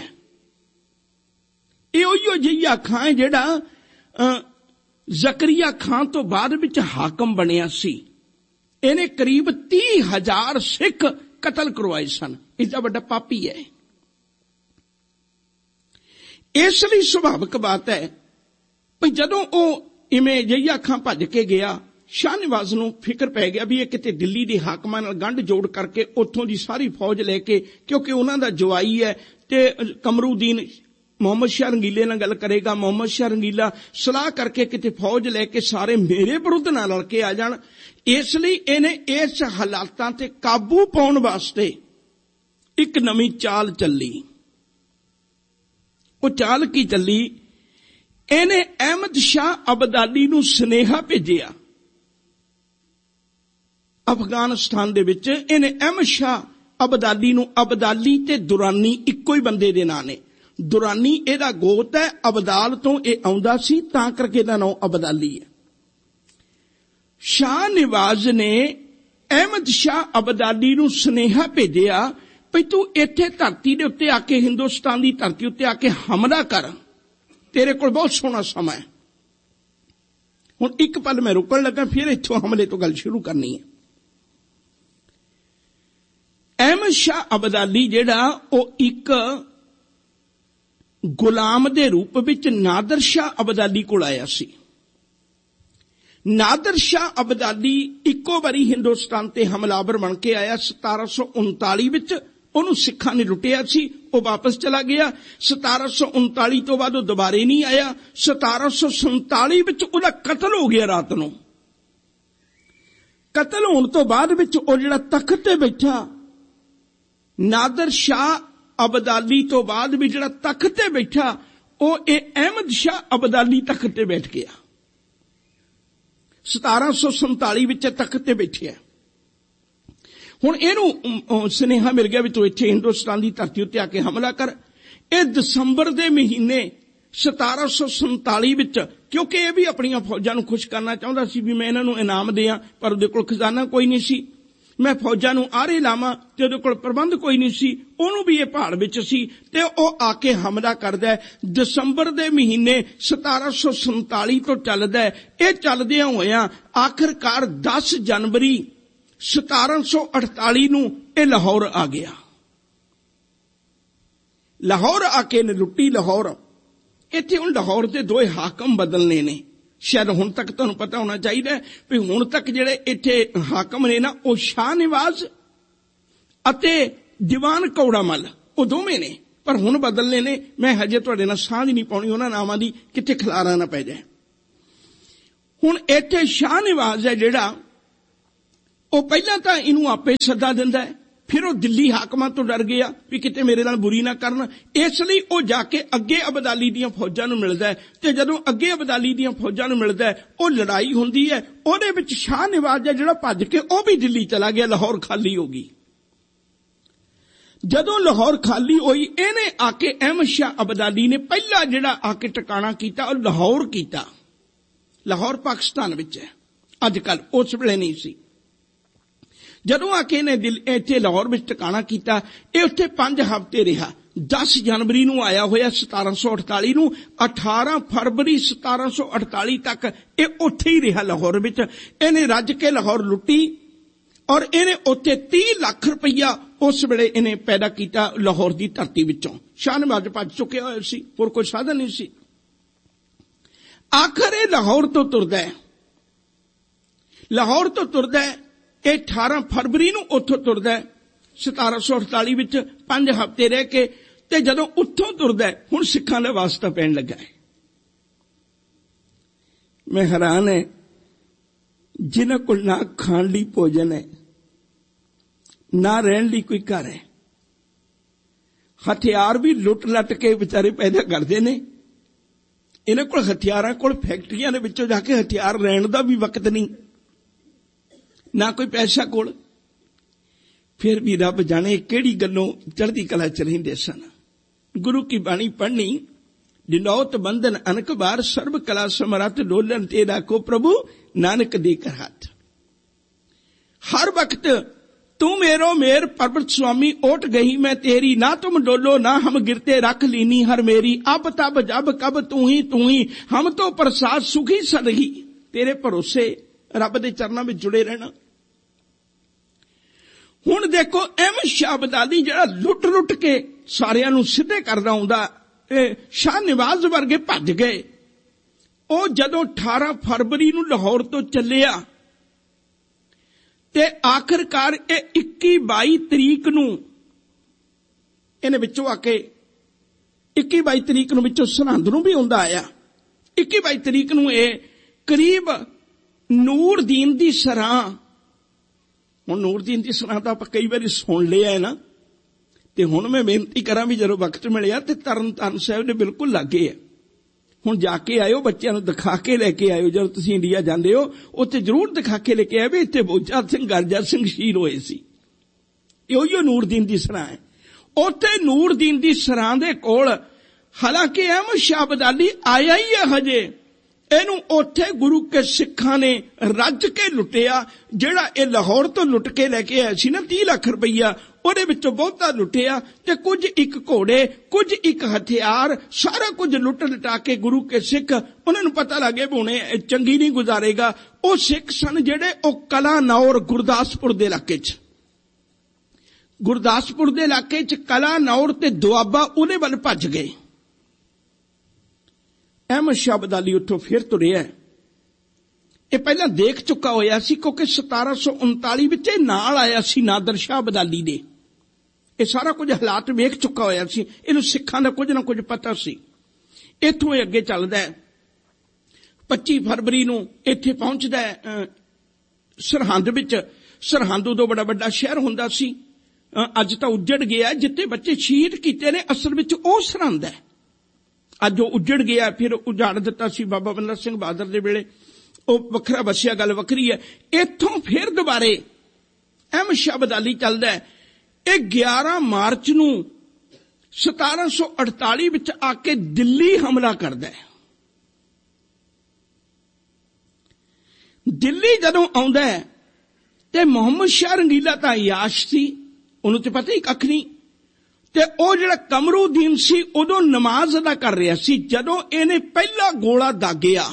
ਇਹ ਉਹੀਓ ਯਹੀਆ ਖਾਂ ਜਿਹੜਾ ਜ਼ਕਰੀਆ ਖਾਂ ਤੋਂ ਬਾਅਦ ਵਿੱਚ ਹਾਕਮ ਬਣਿਆ ਸੀ। ਇਹਨੇ ਕਰੀਬ ਤੀਹ ਹਜ਼ਾਰ ਸਿੱਖ ਕਤਲ ਕਰਵਾਏ ਸਨ। ਇਸਦਾ ਵੱਡਾ ਪਾਪੀ ਹੈ। ਇਸ ਲਈ ਸੁਭਾਵਿਕ ਬਾਤ ਹੈ ਵੀ ਜਦੋਂ ਉਹ ਇਵੇਂ ਯਹੀਆ ਖਾਂ ਭੱਜ ਕੇ ਗਿਆ, ਸ਼ਾਹ ਨਿਵਾਜ਼ ਨੂੰ ਫਿਕਰ ਪੈ ਗਿਆ ਵੀ ਇਹ ਕਿਤੇ ਦਿੱਲੀ ਦੇ ਹਾਕਮਾਂ ਨਾਲ ਗੰਢ ਜੋੜ ਕਰਕੇ ਉੱਥੋਂ ਦੀ ਸਾਰੀ ਫੌਜ ਲੈ ਕੇ, ਕਿਉਂਕਿ ਉਹਨਾਂ ਦਾ ਜਵਾਈ ਹੈ ਤੇ ਕਮਰੂਦੀਨ ਮੁਹੰਮਦ ਸ਼ਾਹ ਰੰਗੀਲੇ ਨਾਲ ਗੱਲ ਕਰੇਗਾ, ਮੁਹੰਮਦ ਸ਼ਾਹ ਰੰਗੀਲਾ ਸਲਾਹ ਕਰਕੇ ਕਿਤੇ ਫੌਜ ਲੈ ਕੇ ਸਾਰੇ ਮੇਰੇ ਵਿਰੁੱਧ ਨਾਲ ਲੜ ਕੇ ਆ ਜਾਣ। ਇਸ ਲਈ ਇਹਨੇ ਇਸ ਹਾਲਾਤਾਂ ਤੇ ਕਾਬੂ ਪਾਉਣ ਵਾਸਤੇ ਇੱਕ ਨਵੀਂ ਚਾਲ ਚੱਲੀ। ਉਹ ਚਾਲ ਕੀ ਚੱਲੀ? ਇਹਨੇ ਅਹਿਮਦ ਸ਼ਾਹ ਅਬਦਾਲੀ ਨੂੰ ਸੁਨੇਹਾ ਭੇਜਿਆ। ਅਫਗਾਨਿਸਤਾਨ ਦੇ ਵਿੱਚ ਇਹਨੇ ਅਹਿਮਦ ਸ਼ਾਹ ਅਬਦਾਲੀ ਨੂੰ, ਅਬਦਾਲੀ ਤੇ ਦੁਰਾਨੀ ਇੱਕੋ ਹੀ ਬੰਦੇ ਦੇ ਨਾਂ ਨੇ। ਦੁਰਾਨੀ ਇਹਦਾ ਗੋਤ ਹੈ, ਅਬਦਾਲ ਤੋਂ ਇਹ ਆਉਂਦਾ ਸੀ, ਤਾਂ ਕਰਕੇ ਇਹਦਾ ਨਾਮ ਅਬਦਾਲੀ ਹੈ। ਸ਼ਾਹ ਨਿਵਾਜ਼ ਨੇ ਅਹਿਮਦ ਸ਼ਾਹ ਅਬਦਾਲੀ ਨੂੰ ਸੁਨੇਹਾ ਭੇਜਿਆ ਵੀ ਤੂੰ ਇੱਥੇ ਧਰਤੀ ਦੇ ਉੱਤੇ ਆ ਕੇ, ਹਿੰਦੁਸਤਾਨ ਦੀ ਧਰਤੀ ਉੱਤੇ ਆ ਕੇ ਹਮਲਾ ਕਰ, ਤੇਰੇ ਕੋਲ ਬਹੁਤ ਸੋਹਣਾ ਸਮਾਂ ਹੈ। ਹੁਣ ਇੱਕ ਪਲ ਮੈਂ ਰੁਕਣ ਲੱਗਾ, ਫਿਰ ਇੱਥੋਂ ਹਮਲੇ ਤੋਂ ਗੱਲ ਸ਼ੁਰੂ ਕਰਨੀ ਹੈ। ਅਹਿਮਦ ਸ਼ਾਹ ਅਬਦਾਲੀ ਜਿਹੜਾ ਉਹ ਇੱਕ ਗੁਲਾਮ ਦੇ ਰੂਪ ਵਿੱਚ ਨਾਦਰ ਸ਼ਾਹ ਅਬਦਾਲੀ ਕੋਲ ਆਇਆ ਸੀ। ਨਾਦਰ ਸ਼ਾਹ ਅਬਦਾਲੀ ਇੱਕੋ ਵਾਰੀ ਹਿੰਦੁਸਤਾਨ ਤੇ ਹਮਲਾਵਰ ਬਣ ਕੇ ਆਇਆ ਸਤਾਰਾਂ ਸੌ ਉਨਤਾਲੀ ਵਿੱਚ, ਉਹਨੂੰ ਸਿੱਖਾਂ ਨੇ ਲੁੱਟਿਆ ਸੀ, ਉਹ ਵਾਪਸ ਚਲਾ ਗਿਆ। ਸਤਾਰਾਂ ਸੌ ਉਨਤਾਲੀ ਤੋਂ ਬਾਅਦ ਉਹ ਦੁਬਾਰੇ ਨਹੀਂ ਆਇਆ। ਸਤਾਰਾਂ ਸੌ ਸੰਤਾਲੀ ਵਿੱਚ ਉਹਦਾ ਕਤਲ ਹੋ ਗਿਆ ਰਾਤ ਨੂੰ। ਕਤਲ ਹੋਣ ਤੋਂ ਬਾਅਦ ਵਿੱਚ ਉਹ ਜਿਹੜਾ ਤਖਤ ਤੇ ਬੈਠਾ, ਨਾਦਰ ਸ਼ਾਹ ਅਬਦਾਲੀ ਤੋਂ ਬਾਅਦ ਵੀ ਜਿਹੜਾ ਤਖਤ ਤੇ ਬੈਠਾ, ਉਹ ਇਹ ਅਹਿਮਦ ਸ਼ਾਹ ਅਬਦਾਲੀ ਤਖਤ ਤੇ ਬੈਠ ਗਿਆ। ਸਤਾਰਾਂ ਸੌ ਸੰਤਾਲੀ ਵਿੱਚ ਤਖਤ ਤੇ ਬੈਠਿਆ। ਹੁਣ ਇਹਨੂੰ ਸੁਨੇਹਾ ਮਿਲ ਗਿਆ ਵੀ ਤੂੰ ਇੱਥੇ ਹਿੰਦੁਸਤਾਨ ਦੀ ਧਰਤੀ ਉੱਤੇ ਆ ਕੇ ਹਮਲਾ ਕਰ। ਇਹ ਦਸੰਬਰ ਦੇ ਮਹੀਨੇ ਸਤਾਰਾਂ ਸੌ ਸੰਤਾਲੀ ਵਿੱਚ, ਕਿਉਂਕਿ ਇਹ ਵੀ ਆਪਣੀਆਂ ਫੌਜਾਂ ਨੂੰ ਖੁਸ਼ ਕਰਨਾ ਚਾਹੁੰਦਾ ਸੀ ਵੀ ਮੈਂ ਇਹਨਾਂ ਨੂੰ ਇਨਾਮ ਦਿਆਂ, ਪਰ ਉਹਦੇ ਕੋਲ ਖਜ਼ਾਨਾ ਕੋਈ ਨਹੀਂ ਸੀ। ਮੈਂ ਫੌਜਾਂ ਨੂੰ ਆਰੇ ਲਾਵਾਂ ਤੇ ਉਹਦੇ ਕੋਲ ਪ੍ਰਬੰਧ ਕੋਈ ਨਹੀਂ ਸੀ। ਉਹਨੂੰ ਵੀ ਇਹ ਭਾਲ ਵਿੱਚ ਸੀ ਤੇ ਉਹ ਆ ਕੇ ਹਮਲਾ ਕਰਦਾ ਹੈ। ਦਸੰਬਰ ਦੇ ਮਹੀਨੇ ਸਤਾਰਾਂ ਸੌ ਸੰਤਾਲੀ ਤੋਂ ਚੱਲਦਾ ਹੈ। ਇਹ ਚੱਲਦਿਆਂ ਹੋਇਆਂ ਆਖਰਕਾਰ ਦਸ ਜਨਵਰੀ ਸਤਾਰਾਂ ਸੌ ਅਠਤਾਲੀ ਨੂੰ ਇਹ ਲਾਹੌਰ ਆ ਗਿਆ। ਲਾਹੌਰ ਆ ਕੇ ਨੇ ਲੁੱਟੀ ਲਾਹੌਰ। ਇੱਥੇ ਹੁਣ ਲਾਹੌਰ ਦੇ ਦੋਏ ਹਾਕਮ ਬਦਲਨੇ ਨੇ। ਸ਼ਾਇਦ ਹੁਣ ਤੱਕ ਤੁਹਾਨੂੰ ਪਤਾ ਹੋਣਾ ਚਾਹੀਦਾ ਵੀ ਹੁਣ ਤੱਕ ਜਿਹੜੇ ਇੱਥੇ ਹਾਕਮ ਨੇ ਨਾ, ਉਹ ਸ਼ਾਹ ਨਿਵਾਜ਼ ਅਤੇ ਦੀਵਾਨ ਕੌੜਾ ਮੱਲ, ਉਹ ਦੋਵੇਂ ਨੇ, ਪਰ ਹੁਣ ਬਦਲਨੇ ਨੇ। ਮੈਂ ਹਜੇ ਤੁਹਾਡੇ ਨਾਲ ਸਾਂਝ ਨਹੀਂ ਪਾਉਣੀ ਉਹਨਾਂ ਨਾਮਾਂ ਦੀ, ਕਿਤੇ ਖਿਲਾਰਾ ਨਾ ਪੈ ਜਾਏ। ਹੁਣ ਇੱਥੇ ਸ਼ਾਹ ਨਿਵਾਜ਼ ਹੈ ਜਿਹੜਾ, ਉਹ ਪਹਿਲਾਂ ਤਾਂ ਇਹਨੂੰ ਆਪੇ ਸੱਦਾ ਦਿੰਦਾ ਹੈ, ਫਿਰ ਉਹ ਦਿੱਲੀ ਹਾਕਮਾਂ ਤੋਂ ਡਰ ਗਿਆ ਵੀ ਕਿਤੇ ਮੇਰੇ ਨਾਲ ਬੁਰੀ ਨਾ ਕਰਨ, ਇਸ ਲਈ ਉਹ ਜਾ ਕੇ ਅੱਗੇ ਅਬਦਾਲੀ ਦੀਆਂ ਫੌਜਾਂ ਨੂੰ ਮਿਲਦਾ ਹੈ। ਤੇ ਜਦੋਂ ਅੱਗੇ ਅਬਦਾਲੀ ਦੀਆਂ ਫੌਜਾਂ ਨੂੰ ਮਿਲਦਾ ਹੈ, ਉਹ ਲੜਾਈ ਹੁੰਦੀ ਹੈ। ਉਹਦੇ ਵਿੱਚ ਸ਼ਾਹ ਨਿਵਾਜ਼ ਹੈ ਜਿਹੜਾ ਭੱਜ ਕੇ ਉਹ ਵੀ ਦਿੱਲੀ ਚਲਾ ਗਿਆ। ਲਾਹੌਰ ਖਾਲੀ ਹੋ ਗਈ। ਜਦੋਂ ਲਾਹੌਰ ਖਾਲੀ ਹੋਈ, ਇਹਨੇ ਆ ਕੇ ਅਹਿਮਦ ਸ਼ਾਹ ਅਬਦਾਲੀ ਨੇ ਪਹਿਲਾ ਜਿਹੜਾ ਆ ਕੇ ਟਿਕਾਣਾ ਕੀਤਾ ਉਹ ਲਾਹੌਰ ਕੀਤਾ। ਲਾਹੌਰ ਪਾਕਿਸਤਾਨ ਵਿੱਚ ਹੈ ਅੱਜ ਕੱਲ, ਉਸ ਵੇਲੇ ਨਹੀਂ ਸੀ। ਜਦੋਂ ਆ ਕੇ ਇਹਨੇ ਦਿਲ ਇੱਥੇ ਲਾਹੌਰ ਵਿੱਚ ਟਿਕਾਣਾ ਕੀਤਾ, ਇਹ ਉੱਥੇ ਪੰਜ ਹਫ਼ਤੇ ਰਿਹਾ। ਦਸ ਜਨਵਰੀ ਨੂੰ ਆਇਆ ਹੋਇਆ ਸਤਾਰਾਂ ਸੌ ਅਠਤਾਲੀ ਨੂੰ, ਅਠਾਰਾਂ ਫਰਵਰੀ ਸਤਾਰਾਂ ਸੌ ਅਠਤਾਲੀ ਤੱਕ ਇਹ ਉੱਥੇ ਹੀ ਰਿਹਾ ਲਾਹੌਰ ਵਿੱਚ। ਇਹਨੇ ਰੱਜ ਕੇ ਲਾਹੌਰ ਲੁੱਟੀ ਔਰ ਇਹਨੇ ਉੱਥੇ ਤੀਹ ਲੱਖ ਰੁਪਈਆ ਉਸ ਵੇਲੇ ਇਹਨੇ ਪੈਦਾ ਕੀਤਾ ਲਾਹੌਰ ਦੀ ਧਰਤੀ ਵਿੱਚੋਂ। ਸ਼ਾਹ ਨਿਵਾਜ਼ ਭੱਜ ਚੁੱਕਿਆ ਹੋਇਆ ਸੀ, ਹੋਰ ਕੋਈ ਸਾਧਨ ਨਹੀਂ ਸੀ। ਆਖਰ ਇਹ ਲਾਹੌਰ ਤੋਂ ਤੁਰਦਾ ਹੈ। ਲਾਹੌਰ ਤੋਂ ਤੁਰਦਾ ਹੈ ਇਹ ਅਠਾਰਾਂ ਫਰਵਰੀ ਨੂੰ ਉੱਥੋਂ ਤੁਰਦਾ ਹੈ ਸਤਾਰਾਂ ਸੌ ਅਠਤਾਲੀ ਵਿੱਚ, ਪੰਜ ਹਫ਼ਤੇ ਰਹਿ ਕੇ। ਤੇ ਜਦੋਂ ਉੱਥੋਂ ਤੁਰਦਾ ਹੈ, ਹੁਣ ਸਿੱਖਾਂ ਦਾ ਵਾਸਤਾ ਪੈਣ ਲੱਗਾ ਹੈ। ਮੈਂ ਹੈਰਾਨ ਹੈ, ਜਿਨ੍ਹਾਂ ਕੋਲ ਨਾ ਖਾਣ ਲਈ ਭੋਜਨ ਹੈ, ਨਾ ਰਹਿਣ ਲਈ ਕੋਈ ਘਰ ਹੈ, ਹਥਿਆਰ ਵੀ ਲੁੱਟ ਲੱਟ ਕੇ ਵਿਚਾਰੇ ਪੈਦਾ ਕਰਦੇ ਨੇ। ਇਹਨਾਂ ਕੋਲ ਹਥਿਆਰਾਂ ਕੋਲ ਫੈਕਟਰੀਆਂ ਦੇ ਵਿੱਚੋਂ ਜਾ ਕੇ ਹਥਿਆਰ ਲੈਣ ਦਾ ਵੀ ਵਕਤ ਨਹੀਂ, ਨਾ ਕੋਈ ਪੈਸਾ ਕੋਲ। ਫਿਰ ਵੀ ਰੱਬ ਜਾਣੇ ਕਿਹੜੀ ਗੱਲੋਂ ਚੜ੍ਹਦੀ ਕਲਾ ਚ ਰਹਿੰਦੇ ਸਨ। ਗੁਰੂ ਕੀ ਬਾਣੀ ਪੜ੍ਹਨੀ, ਦਿਨੌਤ ਬੰਧਨ ਅਨਕ ਬਾਰ, ਸਰਬ ਕਲਾ ਸਮਰੱਥ ਡੋਲਨ ਤੇ ਰਾਖੋ ਪ੍ਰਭੂ ਨਾਨਕ ਦੇ ਕਰ ਹੱਥ। ਹਰ ਵਕਤ ਤੂੰ ਮੇਰੋ ਮੇਰ ਪਰਬਤ ਸੁਆਮੀ, ਓਟ ਗਈ ਮੈਂ ਤੇਰੀ, ਨਾ ਤੁਮ ਡੋਲੋ ਨਾ ਹਮ ਗਿਰਤੇ, ਰੱਖ ਲੀਨੀ ਹਰ ਮੇਰੀ, ਅਬ ਤਬ ਜਬ ਕਬ ਤੂੰ ਹੀ ਤੂੰ ਹੀ, ਹਮ ਤੋਂ ਪ੍ਰਸਾਦ ਸੁਖੀ ਸਦਹੀ। ਤੇਰੇ ਭਰੋਸੇ ਰੱਬ ਦੇ ਚਰਨਾਂ ਵਿੱਚ ਜੁੜੇ ਰਹਿਣਾ। ਹੁਣ ਦੇਖੋ ਅਹਿਮਦ ਸ਼ਾਹ ਅਬਦਾਲੀ ਜਿਹੜਾ ਲੁੱਟ ਲੁੱਟ ਕੇ ਸਾਰਿਆਂ ਨੂੰ ਸਿੱਧੇ ਕਰਦਾ ਹੁੰਦਾ, ਇਹ ਸ਼ਾਹ ਨਿਵਾਜ਼ ਵਰਗੇ ਭੱਜ ਗਏ। ਉਹ ਜਦੋਂ ਅਠਾਰਾਂ ਫਰਵਰੀ ਨੂੰ ਲਾਹੌਰ ਤੋਂ ਚੱਲਿਆ ਤੇ ਆਖਰਕਾਰ ਇਹ ਇੱਕੀ ਬਾਈ ਤਰੀਕ ਨੂੰ ਇਹਨੇ ਵਿੱਚੋਂ ਆ ਕੇ ਇੱਕੀ ਬਾਈ ਤਰੀਕ ਨੂੰ ਵਿੱਚੋਂ ਸਰਹੰਦ ਨੂੰ ਵੀ ਆਉਂਦਾ ਆਇਆ। ਇੱਕੀ ਬਾਈ ਤਰੀਕ ਨੂੰ ਇਹ ਕਰੀਬ ਨੂਰਦੀਨ ਦੀ ਸਰਾਂ, ਹੁਣ ਨੂਰਦੀਨ ਦੀ ਸਰਾਂ ਤਾਂ ਆਪਾਂ ਕਈ ਵਾਰੀ ਸੁਣ ਲਿਆ ਹੈ ਨਾ, ਤੇ ਹੁਣ ਮੈਂ ਬੇਨਤੀ ਕਰਾਂ ਵੀ ਜਦੋਂ ਵਕਤ ਮਿਲਿਆ ਤੇ ਤਰਨ ਤਾਰਨ ਸਾਹਿਬ ਦੇ ਬਿਲਕੁਲ ਲਾਗੇ ਹੈ। ਹੁਣ ਜਾ ਕੇ ਆਇਓ, ਬੱਚਿਆਂ ਨੂੰ ਦਿਖਾ ਕੇ ਲੈ ਕੇ ਆਇਓ। ਜਦੋਂ ਤੁਸੀਂ ਇੰਡੀਆ ਜਾਂਦੇ ਹੋ ਉੱਥੇ ਜ਼ਰੂਰ ਦਿਖਾ ਕੇ ਲੈ ਕੇ ਆਇਓ ਵੀ ਇੱਥੇ ਬੋਚਾ ਸਿੰਘ ਗਰਜਾ ਸਿੰਘ ਸ਼ਹੀਦ ਹੋਏ ਸੀ। ਇਹੋ ਨੂਰਦੀਨ ਦੀ ਸਰਾਂ ਹੈ। ਉੱਥੇ ਨੂਰਦੀਨ ਦੀ ਸਰਾਂ ਦੇ ਕੋਲ ਹਾਲਾਂਕਿ ਅਹਿਮਦ ਸ਼ਾਹ ਅਬਦਾਲੀ ਆਇਆ ਹੀ ਹੈ ਹਜੇ, ਇਹਨੂੰ ਉੱਥੇ ਗੁਰੂ ਕੇ ਸਿੱਖਾਂ ਨੇ ਰੱਜ ਕੇ ਲੁੱਟਿਆ। ਜਿਹੜਾ ਇਹ ਲਾਹੌਰ ਤੋਂ ਲੁੱਟ ਕੇ ਲੈ ਕੇ ਆਇਆ ਸੀ ਨਾ ਤੀਹ ਲੱਖ ਰੁਪਈਆ, ਉਹਦੇ ਵਿੱਚੋਂ ਬਹੁਤਾ ਲੁੱਟਿਆ ਤੇ ਕੁਝ ਇੱਕ ਘੋੜੇ, ਕੁਝ ਇੱਕ ਹਥਿਆਰ, ਸਾਰਾ ਕੁਝ ਲੁੱਟ ਲਟਾ ਕੇ ਗੁਰੂ ਕੇ ਸਿੱਖ, ਉਹਨਾਂ ਨੂੰ ਪਤਾ ਲੱਗੇ ਵੀ ਹੁਣੇ ਚੰਗੀ ਨਹੀਂ ਗੁਜ਼ਾਰੇਗਾ। ਉਹ ਸਿੱਖ ਸਨ ਜਿਹੜੇ ਉਹ ਕਲਾਨੌਰ ਗੁਰਦਾਸਪੁਰ ਦੇ ਇਲਾਕੇ 'ਚ, ਗੁਰਦਾਸਪੁਰ ਦੇ ਇਲਾਕੇ 'ਚ ਕਲਾਨੌਰ ਤੇ ਦੁਆਬਾ ਉਹਦੇ ਵੱਲ ਭੱਜ ਗਏ। ਅਹਿਮਦ ਸ਼ਾਹ ਅਬਦਾਲੀ ਉੱਥੋਂ ਫਿਰ ਤੁਰਿਆ। ਇਹ ਪਹਿਲਾਂ ਦੇਖ ਚੁੱਕਾ ਹੋਇਆ ਸੀ ਕਿਉਂਕਿ ਸਤਾਰਾਂ ਸੌ ਉਨਤਾਲੀ ਵਿੱਚ ਇਹ ਨਾਲ ਆਇਆ ਸੀ ਨਾਦਰ ਸ਼ਾਹ ਅਬਦਾਲੀ ਦੇ। ਇਹ ਸਾਰਾ ਕੁਝ ਹਾਲਾਤ ਵੇਖ ਚੁੱਕਾ ਹੋਇਆ ਸੀ। ਇਹਨੂੰ ਸਿੱਖਾਂ ਦਾ ਕੁਝ ਨਾ ਕੁਝ ਪਤਾ ਸੀ। ਇੱਥੋਂ ਇਹ ਅੱਗੇ ਚੱਲਦਾ ਹੈ। ਪੱਚੀ ਫਰਵਰੀ ਨੂੰ ਇੱਥੇ ਪਹੁੰਚਦਾ ਹੈ ਸਰਹੰਦ ਵਿੱਚ। ਸਰਹੰਦ ਉਦੋਂ ਬੜਾ ਵੱਡਾ ਸ਼ਹਿਰ ਹੁੰਦਾ ਸੀ, ਅੱਜ ਤਾਂ ਉੱਜੜ ਗਿਆ। ਜਿੱਥੇ ਬੱਚੇ ਸ਼ਹੀਦ ਕੀਤੇ ਨੇ ਅਸਲ ਵਿੱਚ ਉਹ ਸਰਹੰਦ ਹੈ। ਅੱਜ ਉਹ ਉੱਜੜ ਗਿਆ, ਫਿਰ ਉਜਾੜ ਦਿੱਤਾ ਸੀ ਬਾਬਾ ਬੰਦਾ ਸਿੰਘ ਬਹਾਦਰ ਦੇ ਵੇਲੇ, ਉਹ ਵੱਖਰਾ ਵਸਿਆ, ਗੱਲ ਵੱਖਰੀ ਹੈ। ਇੱਥੋਂ ਫਿਰ ਦੁਬਾਰੇ ਅਹਿਮਦ ਸ਼ਾਹ ਅਬਦਾਲੀ ਚੱਲਦਾ ਹੈ। ਇਹ ਗਿਆਰਾਂ ਮਾਰਚ ਨੂੰ ਸਤਾਰਾਂ ਸੌ ਅੜਤਾਲੀ ਵਿੱਚ ਆ ਕੇ ਦਿੱਲੀ ਹਮਲਾ ਕਰਦਾ ਹੈ। ਦਿੱਲੀ ਜਦੋਂ ਆਉਂਦਾ ਹੈ ਤੇ ਮੁਹੰਮਦ ਸ਼ਾਹ ਰੰਗੀਲਾ ਤਾਂ ਯਾਸ਼ ਸੀ, ਉਹਨੂੰ ਤੇ ਪਤਾ ਹੀ ਕੱਖ ਨਹੀਂ। ਤੇ ਉਹ ਜਿਹੜਾ ਕਮਰੂਦੀਨ ਸੀ ਉਦੋਂ ਨਮਾਜ਼ ਅਦਾ ਕਰ ਰਿਹਾ ਸੀ। ਜਦੋਂ ਇਹਨੇ ਪਹਿਲਾ ਗੋਲਾ ਦਾਗਿਆ,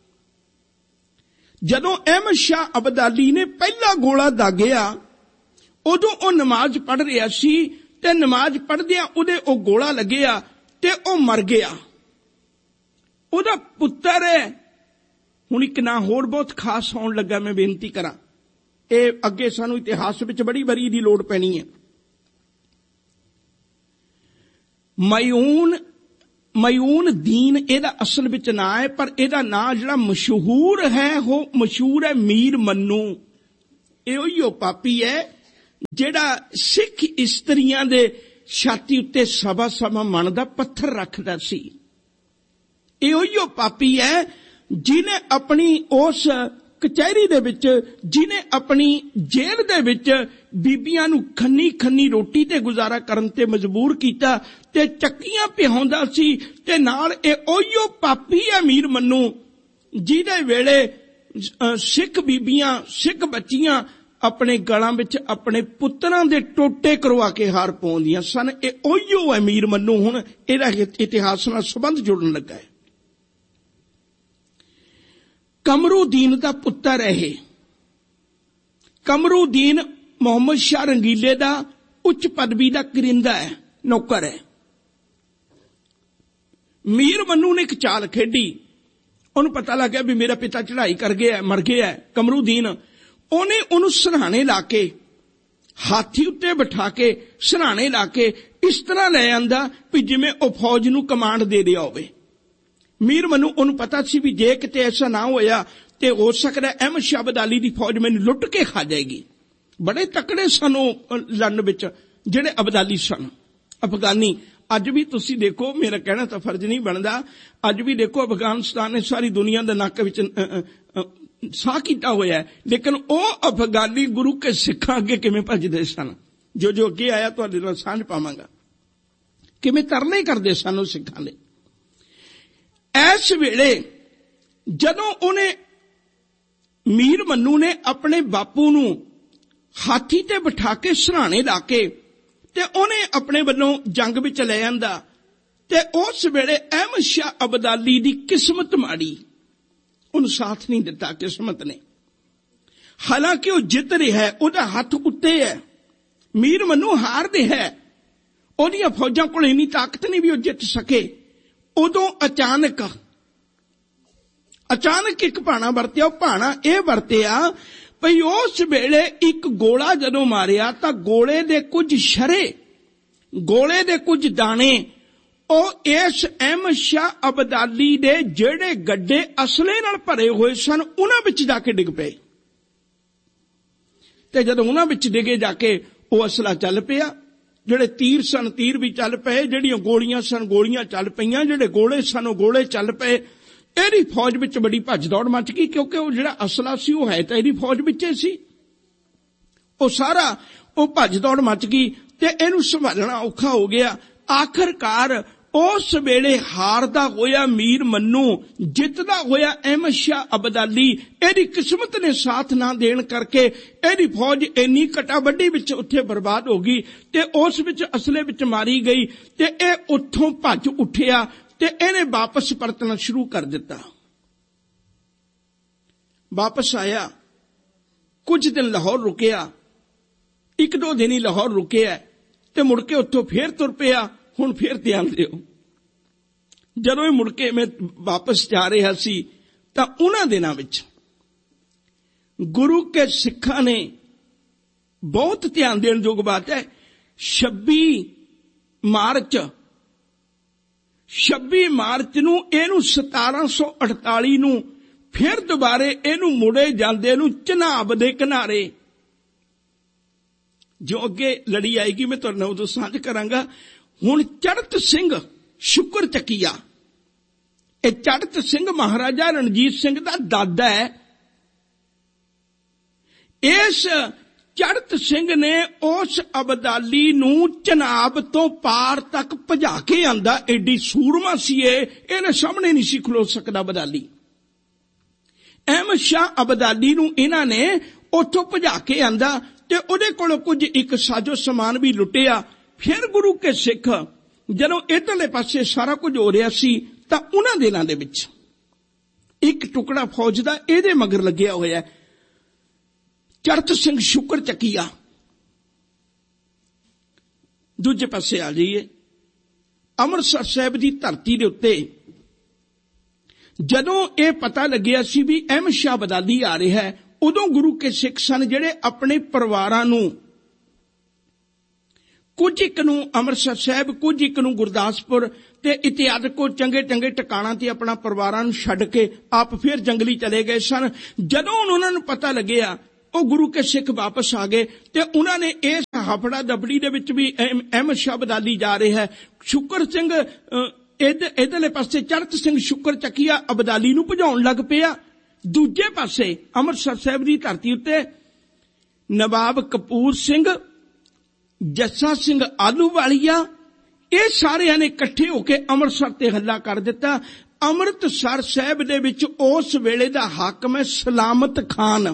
ਜਦੋਂ ਅਹਿਮਦ ਸ਼ਾਹ ਅਬਦਾਲੀ ਨੇ ਪਹਿਲਾ ਗੋਲਾ ਦਾਗਿਆ, ਉਦੋਂ ਉਹ ਨਮਾਜ਼ ਪੜ੍ਹ ਰਿਹਾ ਸੀ ਤੇ ਨਮਾਜ਼ ਪੜ੍ਹਦਿਆਂ ਉਹਦੇ ਉਹ ਗੋਲਾ ਲੱਗਿਆ ਤੇ ਉਹ ਮਰ ਗਿਆ। ਉਹਦਾ ਪੁੱਤਰ ਹੈ। ਹੁਣ ਇੱਕ ਨਾਂ ਹੋਰ ਬਹੁਤ ਖਾਸ ਆਉਣ ਲੱਗਾ, ਮੈਂ ਬੇਨਤੀ ਕਰਾਂ, ਇਹ ਅੱਗੇ ਸਾਨੂੰ ਇਤਿਹਾਸ ਵਿੱਚ ਬੜੀ ਵਾਰੀ ਦੀ ਲੋੜ ਪੈਣੀ ਹੈ। ਮਯੂਨ ਮਯੂਨ ਦੀਨ ਇਹਦਾ ਅਸਲ ਵਿੱਚ ਨਾਂ ਹੈ, ਪਰ ਇਹਦਾ ਨਾਂ ਜਿਹੜਾ ਮਸ਼ਹੂਰ ਹੈ ਉਹ ਮਸ਼ਹੂਰ ਹੈ ਮੀਰ ਮੰਨੂ। ਇਹ ਉਹੀ ਉਹ ਪਾਪੀ ਹੈ ਜਿਹੜਾ ਸਿੱਖ ਇਸਤਰੀਆਂ ਦੇ ਛਾਤੀ ਉੱਤੇ ਸਵਾ ਸਵਾ ਮਣ ਦਾ ਪੱਥਰ ਰੱਖਦਾ ਸੀ। ਇਹ ਉਹੀ ਉਹ ਪਾਪੀ ਹੈ ਜਿਹਨੇ ਆਪਣੀ ਉਸ ਕਚਹਿਰੀ ਦੇ ਵਿੱਚ, ਜਿਹਨੇ ਆਪਣੀ ਜੇਲ੍ਹ ਦੇ ਵਿੱਚ ਬੀਬੀਆਂ ਨੂੰ ਖੰਨੀ ਖੰਨੀ ਰੋਟੀ ਤੇ ਗੁਜ਼ਾਰਾ ਕਰਨ ਤੇ ਮਜਬੂਰ ਕੀਤਾ ਤੇ ਚੱਕੀਆਂ ਪਿਹਾਉਂਦਾ ਸੀ। ਤੇ ਨਾਲ ਇਹ ਉਹੀ ਪਾਪੀ ਹੈ ਮੀਰ ਮੰਨੂ ਜਿਹਦੇ ਵੇਲੇ ਸਿੱਖ ਬੀਬੀਆਂ, ਸਿੱਖ ਬੱਚੀਆਂ ਆਪਣੇ ਗਲਾਂ ਵਿੱਚ ਆਪਣੇ ਪੁੱਤਰਾਂ ਦੇ ਟੋਟੇ ਕਰਵਾ ਕੇ ਹਾਰ ਪਾਉਂਦੀਆਂ ਸਨ। ਇਹ ਉਹੀ ਹੈ ਮੀਰ ਮੰਨੂ। ਹੁਣ ਇਹਦਾ ਇਤਿਹਾਸ ਨਾਲ ਸੰਬੰਧ ਜੁੜਨ ਲੱਗਾ ਹੈ। ਕਮਰੂਦੀਨ ਦਾ ਪੁੱਤਰ ਹੈ ਇਹ। ਕਮਰੂਦੀਨ ਮੁਹੰਮਦ ਸ਼ਾਹ ਰੰਗੀਲੇ ਦਾ ਉੱਚ ਪਦਵੀ ਦਾ ਕਰਿੰਦਾ ਹੈ, ਨੌਕਰ ਹੈ। ਮੀਰ ਮੰਨੂ ਨੇ ਇੱਕ ਚਾਲ ਖੇਡੀ। ਉਹਨੂੰ ਪਤਾ ਲੱਗ ਗਿਆ ਵੀ ਮੇਰਾ ਪਿਤਾ ਚੜ੍ਹਾਈ ਕਰ ਗਿਆ, ਮਰ ਗਿਆ ਕਮਰੂਦੀਨ। ਉਹਨੇ ਉਹਨੂੰ ਸਿਰਹਾਣੇ ਲਾ ਕੇ, ਹਾਥੀ ਉੱਤੇ ਬਿਠਾ ਕੇ ਸਿਰਹਾਣੇ ਲਾ ਕੇ ਇਸ ਤਰ੍ਹਾਂ ਲੈ ਆਂਦਾ ਵੀ ਜਿਵੇਂ ਉਹ ਫੌਜ ਨੂੰ ਕਮਾਂਡ ਦੇ ਰਿਹਾ ਹੋਵੇ। ਮੀਰ ਮੰਨੂ ਉਹਨੂੰ ਪਤਾ ਸੀ ਵੀ ਜੇ ਕਿਤੇ ਐਸਾ ਨਾ ਹੋਇਆ ਤੇ ਹੋ ਸਕਦਾ ਅਹਿਮਦ ਸ਼ਾਹ ਅਬਦਾਲੀ ਦੀ ਫੌਜ ਮੈਨੂੰ ਲੁੱਟ ਕੇ ਖਾ ਜਾਏਗੀ। ਬੜੇ ਤਕੜੇ ਸਨ ਉਹ ਲੜਨ ਵਿੱਚ ਜਿਹੜੇ ਅਬਦਾਲੀ ਸਨ, ਅਫਗਾਨੀ। ਅੱਜ ਵੀ ਤੁਸੀਂ ਦੇਖੋ, ਮੇਰਾ ਕਹਿਣਾ ਤਾਂ ਫਰਜ਼ ਨਹੀਂ ਬਣਦਾ, ਅੱਜ ਵੀ ਦੇਖੋ ਅਫਗਾਨਿਸਤਾਨ ਨੇ ਸਾਰੀ ਦੁਨੀਆ ਦੇ ਨੱਕ ਵਿੱਚ ਸਾਹ ਕੀਤਾ ਹੋਇਆ ਹੈ, ਲੇਕਿਨ ਉਹ ਅਫਗਾਨੀ ਗੁਰੂ ਕੇ ਸਿੱਖਾਂ ਅੱਗੇ ਕਿਵੇਂ ਭੱਜਦੇ ਸਨ। ਜੋ ਜੋ ਅੱਗੇ ਆਇਆ ਤੁਹਾਡੇ ਨਾਲ ਸਾਂਝ ਪਾਵਾਂਗਾ, ਕਿਵੇਂ ਤਰਲੇ ਕਰਦੇ ਸਨ ਉਹ ਸਿੱਖਾਂ ਦੇ। ਇਸ ਵੇਲੇ ਜਦੋਂ ਉਹਨੇ, ਮੀਰ ਮੰਨੂ ਨੇ ਆਪਣੇ ਬਾਪੂ ਨੂੰ ਹਾਥੀ ਤੇ ਬਿਠਾ ਕੇ ਸਿਰਹਾਣੇ ਲਾ ਕੇ ਤੇ ਉਹਨੇ ਆਪਣੇ ਵੱਲੋਂ ਜੰਗ ਵਿੱਚ ਲੈ ਆਂਦਾ, ਤੇ ਉਸ ਵੇਲੇ ਅਹਿਮਦ ਸ਼ਾਹ ਅਬਦਾਲੀ ਦੀ ਕਿਸਮਤ ਮਾੜੀ, ਉਹਨੂੰ ਸਾਥ ਨਹੀਂ ਦਿੱਤਾ ਕਿਸਮਤ ਨੇ। ਹਾਲਾਂਕਿ ਉਹ ਜਿੱਤ ਰਿਹਾ ਹੈ, ਉਹਦਾ ਹੱਥ ਉੱਤੇ ਹੈ। ਮੀਰ ਮੰਨੂ ਹਾਰ ਰਿਹਾ ਹੈ, ਉਹਦੀਆਂ ਫੌਜਾਂ ਕੋਲ ਇੰਨੀ ਤਾਕਤ ਨਹੀਂ ਵੀ ਉਹ ਜਿੱਤ ਸਕੇ। ਉਦੋਂ ਅਚਾਨਕ ਅਚਾਨਕ ਇੱਕ ਭਾਣਾ ਵਰਤਿਆ। ਉਹ ਭਾਣਾ ਇਹ ਵਰਤਿਆ ਭਈ ਉਸ ਵੇਲੇ ਇੱਕ ਗੋਲਾ ਜਦੋਂ ਮਾਰਿਆ ਤਾਂ ਗੋਲੇ ਦੇ ਕੁਝ ਸ਼ਰੇ, ਗੋਲੇ ਦੇ ਕੁਝ ਦਾਣੇ ਉਹ ਇਸ ਅਹਿਮਦ ਸ਼ਾਹ ਅਬਦਾਲੀ ਦੇ ਜਿਹੜੇ ਗੱਡੇ ਅਸਲੇ ਨਾਲ ਭਰੇ ਹੋਏ ਸਨ ਉਹਨਾਂ ਵਿੱਚ ਜਾ ਕੇ ਡਿੱਗ ਪਏ। ਤੇ ਜਦੋਂ ਉਹਨਾਂ ਵਿੱਚ ਡਿੱਗੇ ਜਾ ਕੇ ਉਹ ਅਸਲਾ ਚੱਲ ਪਿਆ। ਜਿਹੜੇ ਤੀਰ ਸਨ ਤੀਰ ਵੀ ਚੱਲ ਪਏ, ਜਿਹੜੀਆਂ ਗੋਲੀਆਂ ਸਨ ਗੋਲੀਆਂ ਚੱਲ ਪਈਆਂ, ਜਿਹੜੇ ਗੋਲੇ ਸਨ ਉਹ ਗੋਲੇ ਚੱਲ ਪਏ। ਇਹਦੀ ਫੌਜ ਵਿੱਚ ਬੜੀ ਭੱਜ ਦੌੜ ਮਚ ਗਈ, ਕਿਉਂਕਿ ਉਹ ਜਿਹੜਾ ਅਸਲਾ ਸੀ ਉਹ ਹੈ ਤਾਂ ਇਹਦੀ ਫੌਜ ਵਿੱਚ ਹੀ ਸੀ। ਉਹ ਸਾਰਾ ਉਹ ਭੱਜ ਦੌੜ ਮਚ ਗਈ ਤੇ ਇਹਨੂੰ ਸੰਭਾਲਣਾ ਔਖਾ ਹੋ ਗਿਆ। ਆਖਰਕਾਰ ਉਸ ਵੇਲੇ ਹਾਰਦਾ ਹੋਇਆ ਮੀਰ ਮੰਨੂ, ਜਿੱਤਦਾ ਹੋਇਆ ਅਹਿਮਦ ਸ਼ਾਹ ਅਬਦਾਲੀ, ਇਹਦੀ ਕਿਸਮਤ ਨੇ ਸਾਥ ਨਾ ਦੇਣ ਕਰਕੇ ਇਹਦੀ ਫੌਜ ਇੰਨੀ ਕਟਾਵੱਡੀ ਵਿੱਚ ਉੱਥੇ ਬਰਬਾਦ ਹੋ ਗਈ ਤੇ ਉਸ ਵਿੱਚ ਅਸਲੇ ਵਿੱਚ ਮਾਰੀ ਗਈ ਤੇ ਇਹ ਉੱਥੋਂ ਭੱਜ ਉੱਠਿਆ ਤੇ ਇਹਨੇ ਵਾਪਸ ਪਰਤਣਾ ਸ਼ੁਰੂ ਕਰ ਦਿੱਤਾ। ਵਾਪਸ ਆਇਆ, ਕੁਝ ਦਿਨ ਲਾਹੌਰ ਰੁਕਿਆ, ਇੱਕ ਦੋ ਦਿਨ ਹੀ ਲਾਹੌਰ ਰੁਕਿਆ ਤੇ ਮੁੜ ਕੇ ਉੱਥੋਂ ਫੇਰ ਤੁਰ ਪਿਆ। ਹੁਣ ਫੇਰ ਧਿਆਨ ਦਿਓ, ਜਦੋਂ ਇਹ ਮੁੜ ਕੇ ਮੈਂ ਵਾਪਸ ਜਾ ਰਿਹਾ ਸੀ ਤਾਂ ਉਹਨਾਂ ਦਿਨਾਂ ਵਿੱਚ ਗੁਰੂ ਕੇ ਸਿੱਖਾਂ ਨੇ, ਬਹੁਤ ਧਿਆਨ ਦੇਣ ਯੋਗ ਬਾਤ ਹੈ, ਛੱਬੀ ਮਾਰਚ ਛੱਬੀ ਮਾਰਚ ਨੂੰ ਇਹਨੂੰ ਸਤਾਰਾਂ ਸੌ ਅਠਤਾਲੀ ਨੂੰ ਫਿਰ ਦੁਬਾਰੇ ਇਹਨੂੰ ਮੁੜੇ ਜਾਂਦੇ ਨੂੰ ਚਨਾਬ ਦੇ ਕਿਨਾਰੇ ਜੋ ਅੱਗੇ ਲੜੀ ਆਏਗੀ ਮੈਂ ਤੁਹਾਡੇ ਨਾਲ ਉਦੋਂ ਸਾਂਝ ਕਰਾਂਗਾ। ਹੁਣ ਚੜ੍ਹਤ ਸਿੰਘ ਸ਼ੁਕਰ ਚੱਕੀਆ, ਇਹ ਚੜ੍ਹਤ ਸਿੰਘ ਮਹਾਰਾਜਾ ਰਣਜੀਤ ਸਿੰਘ ਦਾ ਦਾਦਾ ਹੈ। ਇਸ ਚੜ੍ਹਤ ਸਿੰਘ ਨੇ ਉਸ ਅਬਦਾਲੀ ਨੂੰ ਚਨਾਬ ਤੋਂ ਪਾਰ ਤੱਕ ਭਜਾ ਕੇ ਆਂਦਾ। ਐਡੀ ਸੂਰਮਾ ਸੀ ਇਹ, ਇਹਨੇ ਸਾਹਮਣੇ ਨਹੀਂ ਸੀ ਖਲੋ ਸਕਦਾ ਅਬਦਾਲੀ। ਅਹਿਮਦ ਸ਼ਾਹ ਅਬਦਾਲੀ ਨੂੰ ਇਹਨਾਂ ਨੇ ਉੱਥੋਂ ਭਜਾ ਕੇ ਆਂਦਾ ਤੇ ਉਹਦੇ ਕੋਲੋਂ ਕੁਝ ਇੱਕ ਸਾਜੋ ਸਮਾਨ ਵੀ ਲੁੱਟਿਆ। ਫਿਰ ਗੁਰੂ ਕੇ ਸਿੱਖ ਜਦੋਂ ਇੱਧਰਲੇ ਪਾਸੇ ਸਾਰਾ ਕੁਝ ਹੋ ਰਿਹਾ ਸੀ ਤਾਂ ਉਹਨਾਂ ਦਿਨਾਂ ਦੇ ਵਿੱਚ ਇੱਕ ਟੁਕੜਾ ਫੌਜ ਦਾ ਇਹਦੇ ਮਗਰ ਲੱਗਿਆ ਹੋਇਆ, ਚੜ੍ਹਤ ਸਿੰਘ ਸ਼ੁਕਰ ਚੱਕੀਆ। ਦੂਜੇ ਪਾਸੇ ਆ ਜਾਈਏ, ਅੰਮ੍ਰਿਤਸਰ ਸਾਹਿਬ ਦੀ ਧਰਤੀ ਦੇ ਉੱਤੇ ਜਦੋਂ ਇਹ ਪਤਾ ਲੱਗਿਆ ਸੀ ਵੀ ਅਹਿਮਦ ਸ਼ਾਹ ਅਬਦਾਲੀ ਆ ਰਿਹਾ ਹੈ, ਉਦੋਂ ਗੁਰੂ ਕੇ ਸਿੱਖ ਸਨ ਜਿਹੜੇ ਆਪਣੇ ਪਰਿਵਾਰਾਂ ਨੂੰ, ਕੁਝ ਇੱਕ ਨੂੰ ਅੰਮ੍ਰਿਤਸਰ ਸਾਹਿਬ, ਕੁਝ ਇੱਕ ਨੂੰ ਗੁਰਦਾਸਪੁਰ ਤੇ ਇਤਿਆਦਿ ਕੋ ਚੰਗੇ ਚੰਗੇ ਟਿਕਾਣਾਂ ਤੇ ਆਪਣਾ ਪਰਿਵਾਰਾਂ ਨੂੰ ਛੱਡ ਕੇ ਆਪ ਫਿਰ ਜੰਗਲੀ ਚਲੇ ਗਏ ਸਨ। ਜਦੋਂ ਉਹਨਾਂ ਨੂੰ ਪਤਾ ਲੱਗਿਆ ਉਹ ਗੁਰੂ ਕੇ ਸਿੱਖ ਵਾਪਸ ਆ ਗਏ ਤੇ ਉਹਨਾਂ ਨੇ ਇਸ ਹਫੜਾ ਦਫੜੀ ਦੇ ਵਿੱਚ ਵੀ ਅਹਿਮਦ ਸ਼ਾਹ ਅਬਦਾਲੀ ਜਾ ਰਿਹਾ ਹੈ। ਸ਼ੁਕਰ ਸਿੰਘ ਇਧਰਲੇ ਪਾਸੇ ਚੜ੍ਹਤ ਸਿੰਘ ਸ਼ੁਕਰ ਚੱਕੀਆ ਅਬਦਾਲੀ ਨੂੰ ਭਜਾਉਣ ਲੱਗ ਪਿਆ। ਦੂਜੇ ਪਾਸੇ ਅੰਮ੍ਰਿਤਸਰ ਸਾਹਿਬ ਦੀ ਧਰਤੀ ਉੱਤੇ ਨਵਾਬ ਕਪੂਰ ਸਿੰਘ, ਜੱਸਾ ਸਿੰਘ ਆਲੂਵਾਲੀਆ, ਇਹ ਸਾਰਿਆਂ ਨੇ ਇਕੱਠੇ ਹੋ ਕੇ ਅੰਮ੍ਰਿਤਸਰ ਤੇ ਹੱਲਾ ਕਰ ਦਿੱਤਾ। ਅੰਮ੍ਰਿਤਸਰ ਸਾਹਿਬ ਦੇ ਵਿੱਚ ਉਸ ਵੇਲੇ ਦਾ ਹਾਕਮ ਹੈ ਸਲਾਮਤ ਖਾਨ।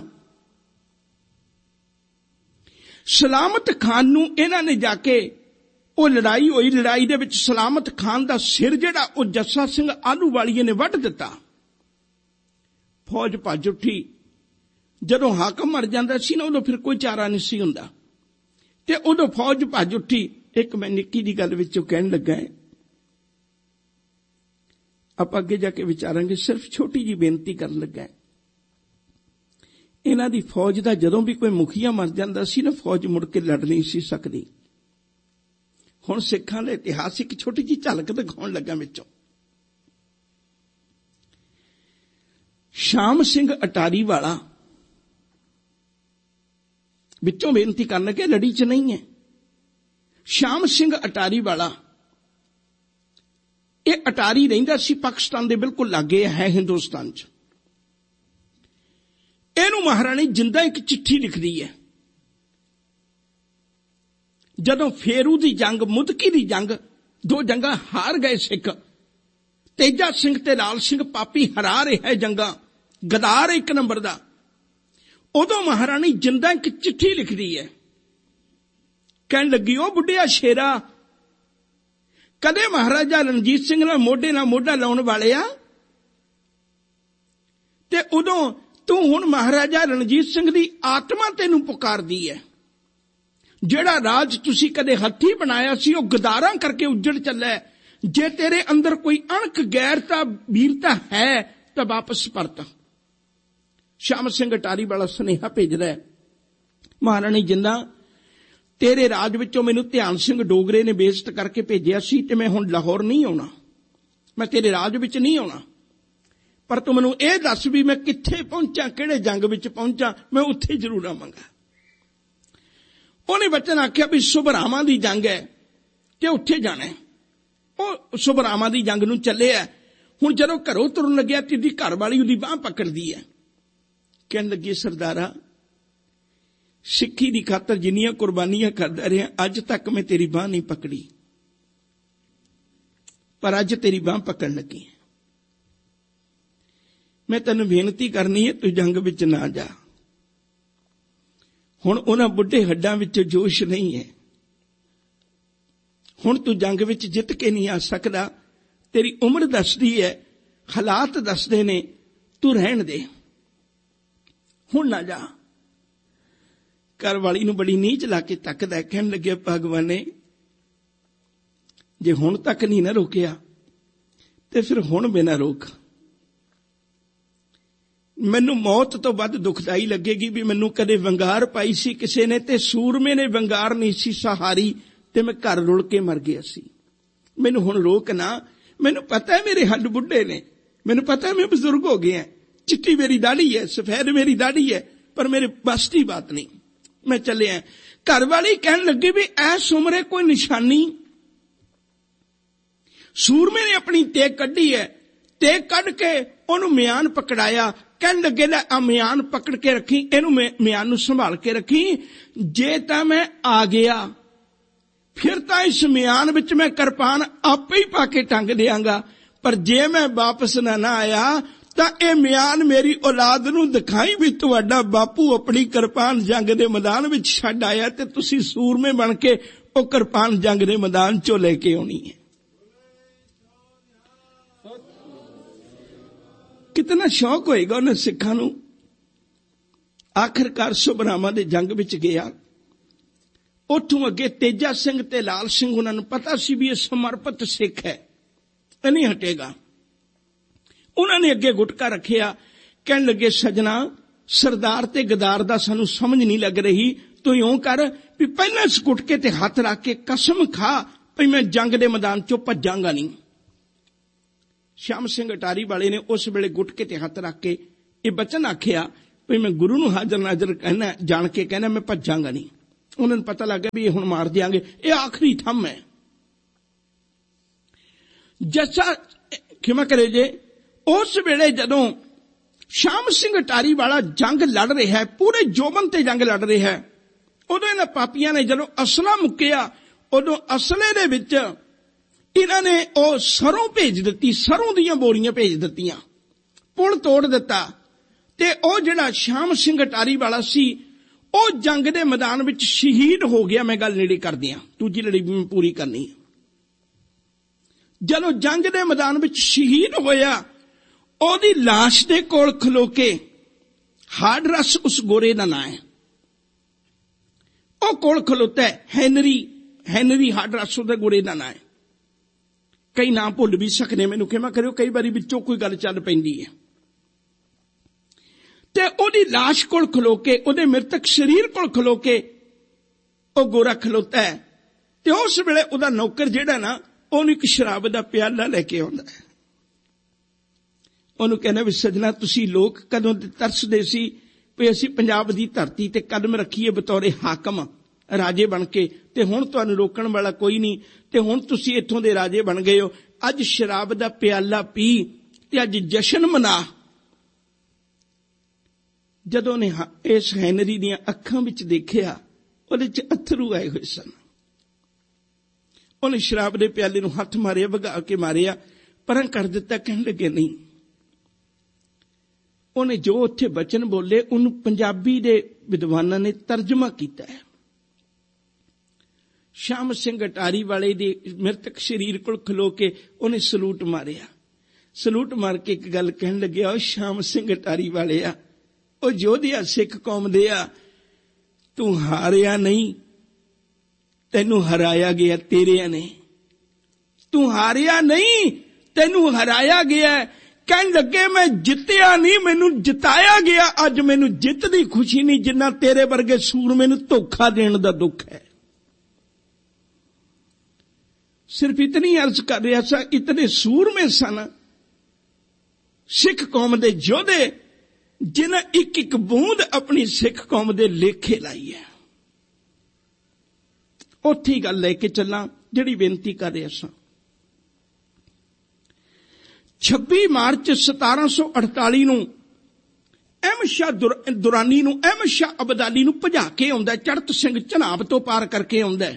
ਸਲਾਮਤ ਖਾਨ ਨੂੰ ਇਹਨਾਂ ਨੇ ਜਾ ਕੇ, ਉਹ ਲੜਾਈ ਹੋਈ, ਲੜਾਈ ਦੇ ਵਿੱਚ ਸਲਾਮਤ ਖਾਨ ਦਾ ਸਿਰ ਜਿਹੜਾ ਉਹ ਜੱਸਾ ਸਿੰਘ ਆਲੂਵਾਲੀਏ ਨੇ ਵੱਢ ਦਿੱਤਾ। ਫੌਜ ਭੱਜ ਉੱਠੀ। ਜਦੋਂ ਹਾਕਮ ਮਰ ਜਾਂਦਾ ਸੀ ਨਾ ਉਦੋਂ ਫਿਰ ਕੋਈ ਚਾਰਾ ਨਹੀਂ ਸੀ ਹੁੰਦਾ ਤੇ ਉਦੋਂ ਫੌਜ ਭੱਜ ਉੱਠੀ। ਇੱਕ ਮੈਂ ਨਿੱਕੀ ਦੀ ਗੱਲ ਵਿੱਚੋਂ ਕਹਿਣ ਲੱਗਾ, ਆਪਾਂ ਅੱਗੇ ਜਾ ਕੇ ਵਿਚਾਰਾਂਗੇ, ਸਿਰਫ ਛੋਟੀ ਜੀ ਬੇਨਤੀ ਕਰਨ ਲੱਗਾ। ਇਹਨਾਂ ਦੀ ਫੌਜ ਦਾ ਜਦੋਂ ਵੀ ਕੋਈ ਮੁਖੀਆ ਮਰ ਜਾਂਦਾ ਸੀ ਨਾ, ਫੌਜ ਮੁੜ ਕੇ ਲੜ ਨਹੀਂ ਸੀ ਸਕਦੀ। ਹੁਣ ਸਿੱਖਾਂ ਦੇ ਇਤਿਹਾਸ ਇੱਕ ਛੋਟੀ ਜੀ ਝਲਕ ਦਿਖਾਉਣ ਲੱਗਾ ਵਿੱਚੋਂ। ਸ਼ਾਮ ਸਿੰਘ ਅਟਾਰੀ ਵਾਲਾ ਵਿੱਚੋਂ ਬੇਨਤੀ ਕਰਨ ਲੱਗੇ, ਲੜੀ ਚ ਨਹੀਂ ਹੈ। ਸ਼ਾਮ ਸਿੰਘ ਅਟਾਰੀ ਵਾਲਾ, ਇਹ ਅਟਾਰੀ ਰਹਿੰਦਾ ਸੀ ਪਾਕਿਸਤਾਨ ਦੇ ਬਿਲਕੁਲ ਲਾਗੇ ਹੈ ਹਿੰਦੁਸਤਾਨ ਚ। ਇਹਨੂੰ ਮਹਾਰਾਣੀ ਜਿੰਦਾ ਇੱਕ ਚਿੱਠੀ ਲਿਖਦੀ ਹੈ। ਜਦੋਂ ਫੇਰੂ ਦੀ ਜੰਗ, ਮੁਦਕੀ ਦੀ ਜੰਗ, ਦੋ ਜੰਗਾਂ ਹਾਰ ਗਏ ਸਿੱਖ, ਤੇਜਾ ਸਿੰਘ ਤੇ ਲਾਲ ਸਿੰਘ ਪਾਪੀ ਹਰਾ ਰਿਹਾ ਜੰਗਾਂ, ਗਦਾਰ ਇੱਕ ਨੰਬਰ ਦਾ, ਉਦੋਂ ਮਹਾਰਾਣੀ ਜਿੰਦਾ ਇੱਕ ਚਿੱਠੀ ਲਿਖਦੀ ਹੈ। ਕਹਿਣ ਲੱਗੀ, ਉਹ ਬੁੱਢਿਆ ਸ਼ੇਰਾ, ਕਦੇ ਮਹਾਰਾਜਾ ਰਣਜੀਤ ਸਿੰਘ ਨਾਲ ਮੋਢੇ ਨਾਲ ਮੋਢਾ ਲਾਉਣ ਵਾਲਿਆ, ਤੇ ਉਦੋਂ ਤੂੰ ਹੁਣ ਮਹਾਰਾਜਾ ਰਣਜੀਤ ਸਿੰਘ ਦੀ ਆਤਮਾ ਤੈਨੂੰ ਪੁਕਾਰਦੀ ਹੈ। ਜਿਹੜਾ ਰਾਜ ਤੁਸੀਂ ਕਦੇ ਹੱਥੀ ਬਣਾਇਆ ਸੀ ਉਹ ਗਦਾਰਾਂ ਕਰਕੇ ਉੱਜੜ ਚੱਲਿਆ। ਜੇ ਤੇਰੇ ਅੰਦਰ ਕੋਈ ਅਣਖ, ਗੈਰਤਾ, ਵੀਰਤਾ ਹੈ ਤਾਂ ਵਾਪਸ ਪਰਤ। ਸ਼ਾਮ ਸਿੰਘ ਅਟਾਰੀ ਵਾਲਾ ਸੁਨੇਹਾ ਭੇਜਦਾ ਹੈ, ਮਹਾਰਾਣੀ ਜਿੰਦਾ, ਤੇਰੇ ਰਾਜ ਵਿੱਚੋਂ ਮੈਨੂੰ ਧਿਆਨ ਸਿੰਘ ਡੋਗਰੇ ਨੇ ਬੇਇੱਜ਼ਤ ਕਰਕੇ ਭੇਜਿਆ ਸੀ ਤੇ ਮੈਂ ਹੁਣ ਲਾਹੌਰ ਨਹੀਂ ਆਉਣਾ, ਮੈਂ ਤੇਰੇ ਰਾਜ ਵਿੱਚ ਨਹੀਂ ਆਉਣਾ, ਪਰ ਤੂੰ ਮੈਨੂੰ ਇਹ ਦੱਸ ਵੀ ਮੈਂ ਕਿੱਥੇ ਪਹੁੰਚਾਂ, ਕਿਹੜੇ ਜੰਗ ਵਿੱਚ ਪਹੁੰਚਾਂ, ਮੈਂ ਉੱਥੇ ਜ਼ਰੂਰ ਆਵਾਂਗਾ। ਉਹਨੇ ਬਚਨ ਆਖਿਆ ਵੀ ਸੁਭਰਾਵਾਂ ਦੀ ਜੰਗ ਹੈ ਤੇ ਉੱਥੇ ਜਾਣਾ। ਉਹ ਸੁਭਰਾਵਾਂ ਦੀ ਜੰਗ ਨੂੰ ਚੱਲਿਆ। ਹੁਣ ਜਦੋਂ ਘਰੋਂ ਤੁਰਨ ਲੱਗਿਆ ਤੇ ਉਹਦੀ ਘਰ ਵਾਲੀ ਉਹਦੀ ਬਾਂਹ ਪਕੜਦੀ ਹੈ। ਕਹਿਣ ਲੱਗੀ, ਸਰਦਾਰਾ, ਸਿੱਖੀ ਦੀ ਖਾਤਰ ਜਿੰਨੀਆਂ ਕੁਰਬਾਨੀਆਂ ਕਰਦਾ ਰਿਹਾ, ਅੱਜ ਤੱਕ ਮੈਂ ਤੇਰੀ ਬਾਂਹ ਨਹੀਂ ਪਕੜੀ, ਪਰ ਅੱਜ ਤੇਰੀ ਬਾਂਹ ਪਕੜਨ ਲੱਗੀ ਹੈ। ਮੈਂ ਤੈਨੂੰ ਬੇਨਤੀ ਕਰਨੀ ਹੈ, ਤੂੰ ਜੰਗ ਵਿੱਚ ਨਾ ਜਾ। ਹੁਣ ਉਹਨਾਂ ਬੁੱਢੇ ਹੱਡਾਂ ਵਿੱਚ ਜੋਸ਼ ਨਹੀਂ ਹੈ। ਹੁਣ ਤੂੰ ਜੰਗ ਵਿੱਚ ਜਿੱਤ ਕੇ ਨਹੀਂ ਆ ਸਕਦਾ। ਤੇਰੀ ਉਮਰ ਦੱਸਦੀ ਹੈ, ਹਾਲਾਤ ਦੱਸਦੇ ਨੇ, ਤੂੰ ਰਹਿਣ ਦੇ, ਹੁਣ ਨਾ ਜਾ। ਘਰ ਵਾਲੀ ਨੂੰ ਬੜੀ ਨੀਚ ਲਾ ਕੇ ਤੱਕਦਾ, ਕਹਿਣ ਲੱਗਿਆ, ਭਗਵਾਨੇ, ਜੇ ਹੁਣ ਤੱਕ ਨਹੀਂ ਨਾ ਰੋਕਿਆ ਤੇ ਫਿਰ ਹੁਣ ਬਿਨਾਂ ਰੋਕ। ਮੈਨੂੰ ਮੌਤ ਤੋਂ ਵੱਧ ਦੁਖਦਾਈ ਲੱਗੇਗੀ ਵੀ ਮੈਨੂੰ ਕਦੇ ਵੰਗਾਰ ਪਾਈ ਸੀ ਕਿਸੇ ਨੇ ਤੇ ਸੂਰਮੇ ਨੇ ਵੰਗਾਰ ਨਹੀਂ ਸੀ ਸਹਾਰੀ ਤੇ ਮੈਂ ਘਰ ਰੁਲ ਕੇ ਮਰ ਗਿਆ ਸੀ। ਮੈਨੂੰ ਹੁਣ ਰੋਕ ਨਾ, ਮੈਨੂੰ ਪਤਾ ਹੈ ਮੇਰੇ ਹੱਡ ਬੁੱਢੇ ਨੇ, ਮੈਨੂੰ ਪਤਾ ਹੈ ਮੈਂ ਬਜ਼ੁਰਗ ਹੋ ਗਿਆ, ਚਿੱਟੀ ਮੇਰੀ ਦਾੜੀ ਹੈ, ਸਫੈਦ ਮੇਰੀ ਦਾੜੀ ਹੈ, ਪਰ ਮੇਰੇ ਬਸ ਦੀ ਬਾਤ ਨਹੀਂ, ਮੈਂ ਚੱਲਿਆ। ਘਰ ਵਾਲੀ ਕਹਿਣ ਲੱਗੀ ਵੀ ਐਸ ਉਮਰੇ ਕੋਈ ਨਿਸ਼ਾਨੀ। ਸੂਰਮੇ ਨੇ ਆਪਣੀ ਤੇਗ ਕੱਢੀ ਹੈ, ਤੇਗ ਕੱਢ ਕੇ ਉਹਨੂੰ ਮਿਆਨ ਪਕੜਾਇਆ। ਕਹਿਣ ਲੱਗੇ ਲੈ ਆ ਮਿਆਨ ਪਕੜ ਕੇ ਰੱਖੀ, ਇਹਨੂੰ ਮਿਆਨ ਨੂੰ ਸੰਭਾਲ ਕੇ ਰੱਖੀ, ਜੇ ਤਾਂ ਮੈਂ ਆ ਗਿਆ ਫਿਰ ਤਾਂ ਇਸ ਮਿਆਨ ਵਿੱਚ ਮੈਂ ਕਿਰਪਾਨ ਆਪੇ ਹੀ ਪਾ ਕੇ ਟੰਗ ਦਿਆਂਗਾ, ਪਰ ਜੇ ਮੈਂ ਵਾਪਸ ਨਾ ਨਾ ਆਇਆ ਤਾਂ ਇਹ ਮਿਆਨ ਮੇਰੀ ਔਲਾਦ ਨੂੰ ਦਿਖਾਈ ਵੀ ਤੁਹਾਡਾ ਬਾਪੂ ਆਪਣੀ ਕਿਰਪਾਨ ਜੰਗ ਦੇ ਮੈਦਾਨ ਵਿੱਚ ਛੱਡ ਆਇਆ ਤੇ ਤੁਸੀਂ ਸੂਰਮੇ ਬਣ ਕੇ ਉਹ ਕਿਰਪਾਨ ਜੰਗ ਦੇ ਮੈਦਾਨ ਚੋਂ ਲੈ ਕੇ ਆਉਣੀ ਹੈ। ਕਿਤਨਾ ਸ਼ੌਕ ਹੋਏਗਾ ਉਹਨਾਂ ਸਿੱਖਾਂ ਨੂੰ। ਆਖਿਰਕਾਰ ਸੁਬਰਾਮਾ ਦੇ ਜੰਗ ਵਿੱਚ ਗਿਆ। ਉੱਥੋਂ ਅੱਗੇ ਤੇਜਾ ਸਿੰਘ ਤੇ ਲਾਲ ਸਿੰਘ, ਉਹਨਾਂ ਨੂੰ ਪਤਾ ਸੀ ਵੀ ਇਹ ਸਮਰਪਿਤ ਸਿੱਖ ਹੈ, ਇਹ ਨਹੀਂ ਹਟੇਗਾ। ਉਹਨਾਂ ਨੇ ਅੱਗੇ ਗੁਟਕਾ ਰੱਖਿਆ। ਕਹਿਣ ਲੱਗੇ ਸਜਣਾ, ਸਰਦਾਰ ਤੇ ਗਦਾਰ ਦਾ ਸਾਨੂੰ ਸਮਝ ਨਹੀਂ ਲੱਗ ਰਹੀ, ਤੂੰ ਇਉਂ ਕਰ ਵੀ ਪਹਿਲਾਂ ਇਸ ਗੁਟਕੇ ਤੇ ਹੱਥ ਰੱਖ ਕੇ ਕਸਮ ਖਾ ਵੀ ਮੈਂ ਜੰਗ ਦੇ ਮੈਦਾਨ ਚੋਂ ਭੱਜਾਂਗਾ ਨਹੀਂ। ਸ਼ਾਮ ਸਿੰਘ ਅਟਾਰੀ ਵਾਲੇ ਨੇ ਉਸ ਵੇਲੇ ਗੁਟਕੇ ਤੇ ਹੱਥ ਰੱਖ ਕੇ ਇਹ ਬਚਨ ਆਖਿਆ ਵੀ ਮੈਂ ਗੁਰੂ ਨੂੰ ਹਾਜ਼ਰ ਨਾਜ਼ਰ ਕਹਿਣਾ, ਜਾਣ ਕੇ ਕਹਿਣਾ ਮੈਂ ਭੱਜਾਂਗਾ ਨਹੀਂ। ਉਹਨਾਂ ਨੂੰ ਪਤਾ ਲੱਗ ਗਿਆ ਵੀ ਇਹ ਹੁਣ ਮਾਰ ਦਿਆਂਗੇ, ਇਹ ਆਖਰੀ ਥੰਮ ਹੈ। ਜੱਸਾ ਖਿਮਾ ਕਰੇ ਜੇ, ਉਸ ਵੇਲੇ ਜਦੋਂ ਸ਼ਾਮ ਸਿੰਘ ਅਟਾਰੀ ਵਾਲਾ ਜੰਗ ਲੜ ਰਿਹਾ ਹੈ, ਪੂਰੇ ਜੋਬਨ ਤੇ ਜੰਗ ਲੜ ਰਿਹਾ ਹੈ, ਉਦੋਂ ਇਹਨਾਂ ਪਾਪੀਆਂ ਨੇ ਜਦੋਂ ਅਸਲਾ ਮੁੱਕਿਆ, ਉਦੋਂ ਅਸਲੇ ਦੇ ਵਿੱਚ ਇਹਨਾਂ ਨੇ ਉਹ ਸਰੋਂ ਭੇਜ ਦਿੱਤੀ, ਸਰੋਂ ਦੀਆਂ ਬੋਰੀਆਂ ਭੇਜ ਦਿੱਤੀਆਂ, ਪੁਲ ਤੋੜ ਦਿੱਤਾ। ਤੇ ਉਹ ਜਿਹੜਾ ਸ਼ਾਮ ਸਿੰਘ ਅਟਾਰੀ ਵਾਲਾ ਸੀ ਉਹ ਜੰਗ ਦੇ ਮੈਦਾਨ ਵਿੱਚ ਸ਼ਹੀਦ ਹੋ ਗਿਆ। ਮੈਂ ਗੱਲ ਨੇੜੇ ਕਰਦੀ ਹਾਂ, ਦੂਜੀ ਲੜੀ ਵੀ ਮੈਂ ਪੂਰੀ ਕਰਨੀ ਹੈ। ਜਦੋਂ ਜੰਗ ਦੇ ਮੈਦਾਨ ਵਿੱਚ ਸ਼ਹੀਦ ਹੋਇਆ, ਉਹਦੀ ਲਾਸ਼ ਦੇ ਕੋਲ ਖਲੋ ਕੇ, ਹਾਡਰਸ ਉਸ ਗੋਰੇ ਦਾ ਨਾਂ ਹੈ, ਉਹ ਕੋਲ ਖਲੋਤਾ ਹੈ, ਹੈਨਰੀ ਹੈਨਰੀ ਹਾਡਰਸ ਉਹਦੇ ਗੋਰੇ ਦਾ ਨਾਂ ਹੈ। ਕਈ ਨਾਂ ਭੁੱਲ ਵੀ ਸਕਦੇ, ਮੈਨੂੰ ਖਿਮਾ ਕਰਿਓ, ਕਈ ਵਾਰੀ ਵਿੱਚੋਂ ਕੋਈ ਗੱਲ ਚੱਲ ਪੈਂਦੀ ਹੈ। ਤੇ ਉਹਦੀ ਲਾਸ਼ ਕੋਲ ਖਲੋ ਕੇ, ਉਹਦੇ ਮ੍ਰਿਤਕ ਸਰੀਰ ਕੋਲ ਖਲੋ ਕੇ ਉਹ ਗੋਰਾ ਖਲੋਤਾ ਹੈ। ਤੇ ਉਸ ਵੇਲੇ ਉਹਦਾ ਨੌਕਰ ਜਿਹੜਾ ਨਾ, ਉਹਨੂੰ ਇੱਕ ਸ਼ਰਾਬ ਦਾ ਪਿਆਲਾ ਲੈ ਕੇ ਆਉਂਦਾ ਹੈ। ਉਹਨੂੰ ਕਹਿੰਦਾ ਵੀ ਸਜਣਾ, ਤੁਸੀਂ ਲੋਕ ਕਦੋਂ ਤਰਸਦੇ ਸੀ ਵੀ ਅਸੀਂ ਪੰਜਾਬ ਦੀ ਧਰਤੀ ਤੇ ਕਦਮ ਰੱਖੀਏ ਬਤੌਰੇ ਹਾਕਮ, ਰਾਜੇ ਬਣ ਕੇ, ਤੇ ਹੁਣ ਤੁਹਾਨੂੰ ਰੋਕਣ ਵਾਲਾ ਕੋਈ ਨਹੀਂ, ਤੇ ਹੁਣ ਤੁਸੀਂ ਇੱਥੋਂ ਦੇ ਰਾਜੇ ਬਣ ਗਏ ਹੋ। ਅੱਜ ਸ਼ਰਾਬ ਦਾ ਪਿਆਲਾ ਪੀ ਤੇ ਅੱਜ ਜਸ਼ਨ ਮਨਾ। ਜਦੋਂ ਨੇ ਇਸ ਹੈਨਰੀ ਦੀਆਂ ਅੱਖਾਂ ਵਿੱਚ ਦੇਖਿਆ, ਉਹਦੇ 'ਚ ਅਥਰੂ ਆਏ ਹੋਏ ਸਨ। ਉਹਨੇ ਸ਼ਰਾਬ ਦੇ ਪਿਆਲੇ ਨੂੰ ਹੱਥ ਮਾਰਿਆ, ਵਗਾ ਕੇ ਮਾਰਿਆ, ਪਰਾਂ ਕਰ ਦਿੱਤਾ। ਕਹਿਣ ਲੱਗੇ ਨਹੀਂ। ਉਹਨੇ ਜੋ ਉੱਥੇ ਬਚਨ ਬੋਲੇ, ਉਹਨੂੰ ਪੰਜਾਬੀ ਦੇ ਵਿਦਵਾਨਾਂ ਨੇ ਤਰਜਮਾ ਕੀਤਾ ਹੈ। ਸ਼ਾਮ ਸਿੰਘ ਅਟਾਰੀ ਵਾਲੇ ਦੇ ਮ੍ਰਿਤਕ ਸਰੀਰ ਕੋਲ ਖਲੋ ਕੇ ਉਹਨੇ ਸਲੂਟ ਮਾਰਿਆ। ਸਲੂਟ ਮਾਰ ਕੇ ਇੱਕ ਗੱਲ ਕਹਿਣ ਲੱਗਿਆ, ਉਹ ਸ਼ਾਮ ਸਿੰਘ ਅਟਾਰੀ ਵਾਲੇ ਆ, ਉਹ ਯੋਧਿਆ ਸਿੱਖ ਕੌਮ ਦੇ ਆ, ਤੂੰ ਹਾਰਿਆ ਨਹੀਂ, ਤੈਨੂੰ ਹਰਾਇਆ ਗਿਆ ਤੇਰਿਆਂ ਨੇ। ਤੂੰ ਹਾਰਿਆ ਨਹੀਂ, ਤੈਨੂੰ ਹਰਾਇਆ ਗਿਆ। ਕਹਿਣ ਲੱਗੇ ਮੈਂ ਜਿੱਤਿਆ ਨਹੀਂ, ਮੈਨੂੰ ਜਿਤਾਇਆ ਗਿਆ। ਅੱਜ ਮੈਨੂੰ ਜਿੱਤ ਦੀ ਖੁਸ਼ੀ ਨਹੀਂ, ਜਿੰਨਾ ਤੇਰੇ ਵਰਗੇ ਸੂਰਮੇ ਨੂੰ ਧੋਖਾ ਦੇਣ ਦਾ ਦੁੱਖ ਹੈ। ਸਿਰਫ ਇਤਨੀ ਅਰਜ਼ ਕਰ ਰਿਹਾ ਸਾਂ, ਇਤਨੇ ਸੂਰਮੇ ਸਨ ਸਿੱਖ ਕੌਮ ਦੇ ਯੋਧੇ, ਜਿਨ੍ਹਾਂ ਇੱਕ ਇੱਕ ਬੂੰਦ ਆਪਣੀ ਸਿੱਖ ਕੌਮ ਦੇ ਲੇਖੇ ਲਾਈ ਹੈ। ਉੱਥੇ ਹੀ ਗੱਲ ਲੈ ਕੇ ਚੱਲਾਂ ਜਿਹੜੀ ਬੇਨਤੀ ਕਰ ਰਿਹਾ ਸਾਂ। ਛੱਬੀ ਮਾਰਚ ਸਤਾਰਾਂ ਸੌ ਅਠਤਾਲੀ ਨੂੰ ਅਹਿਮਦ ਸ਼ਾਹ ਦੁਰਾਨੀ ਨੂੰ, ਅਹਿਮਦ ਸ਼ਾਹ ਅਬਦਾਲੀ ਨੂੰ ਭਜਾ ਕੇ ਆਉਂਦਾ, ਚੜਤ ਸਿੰਘ ਝਨਾਬ ਤੋਂ ਪਾਰ ਕਰਕੇ ਆਉਂਦਾ।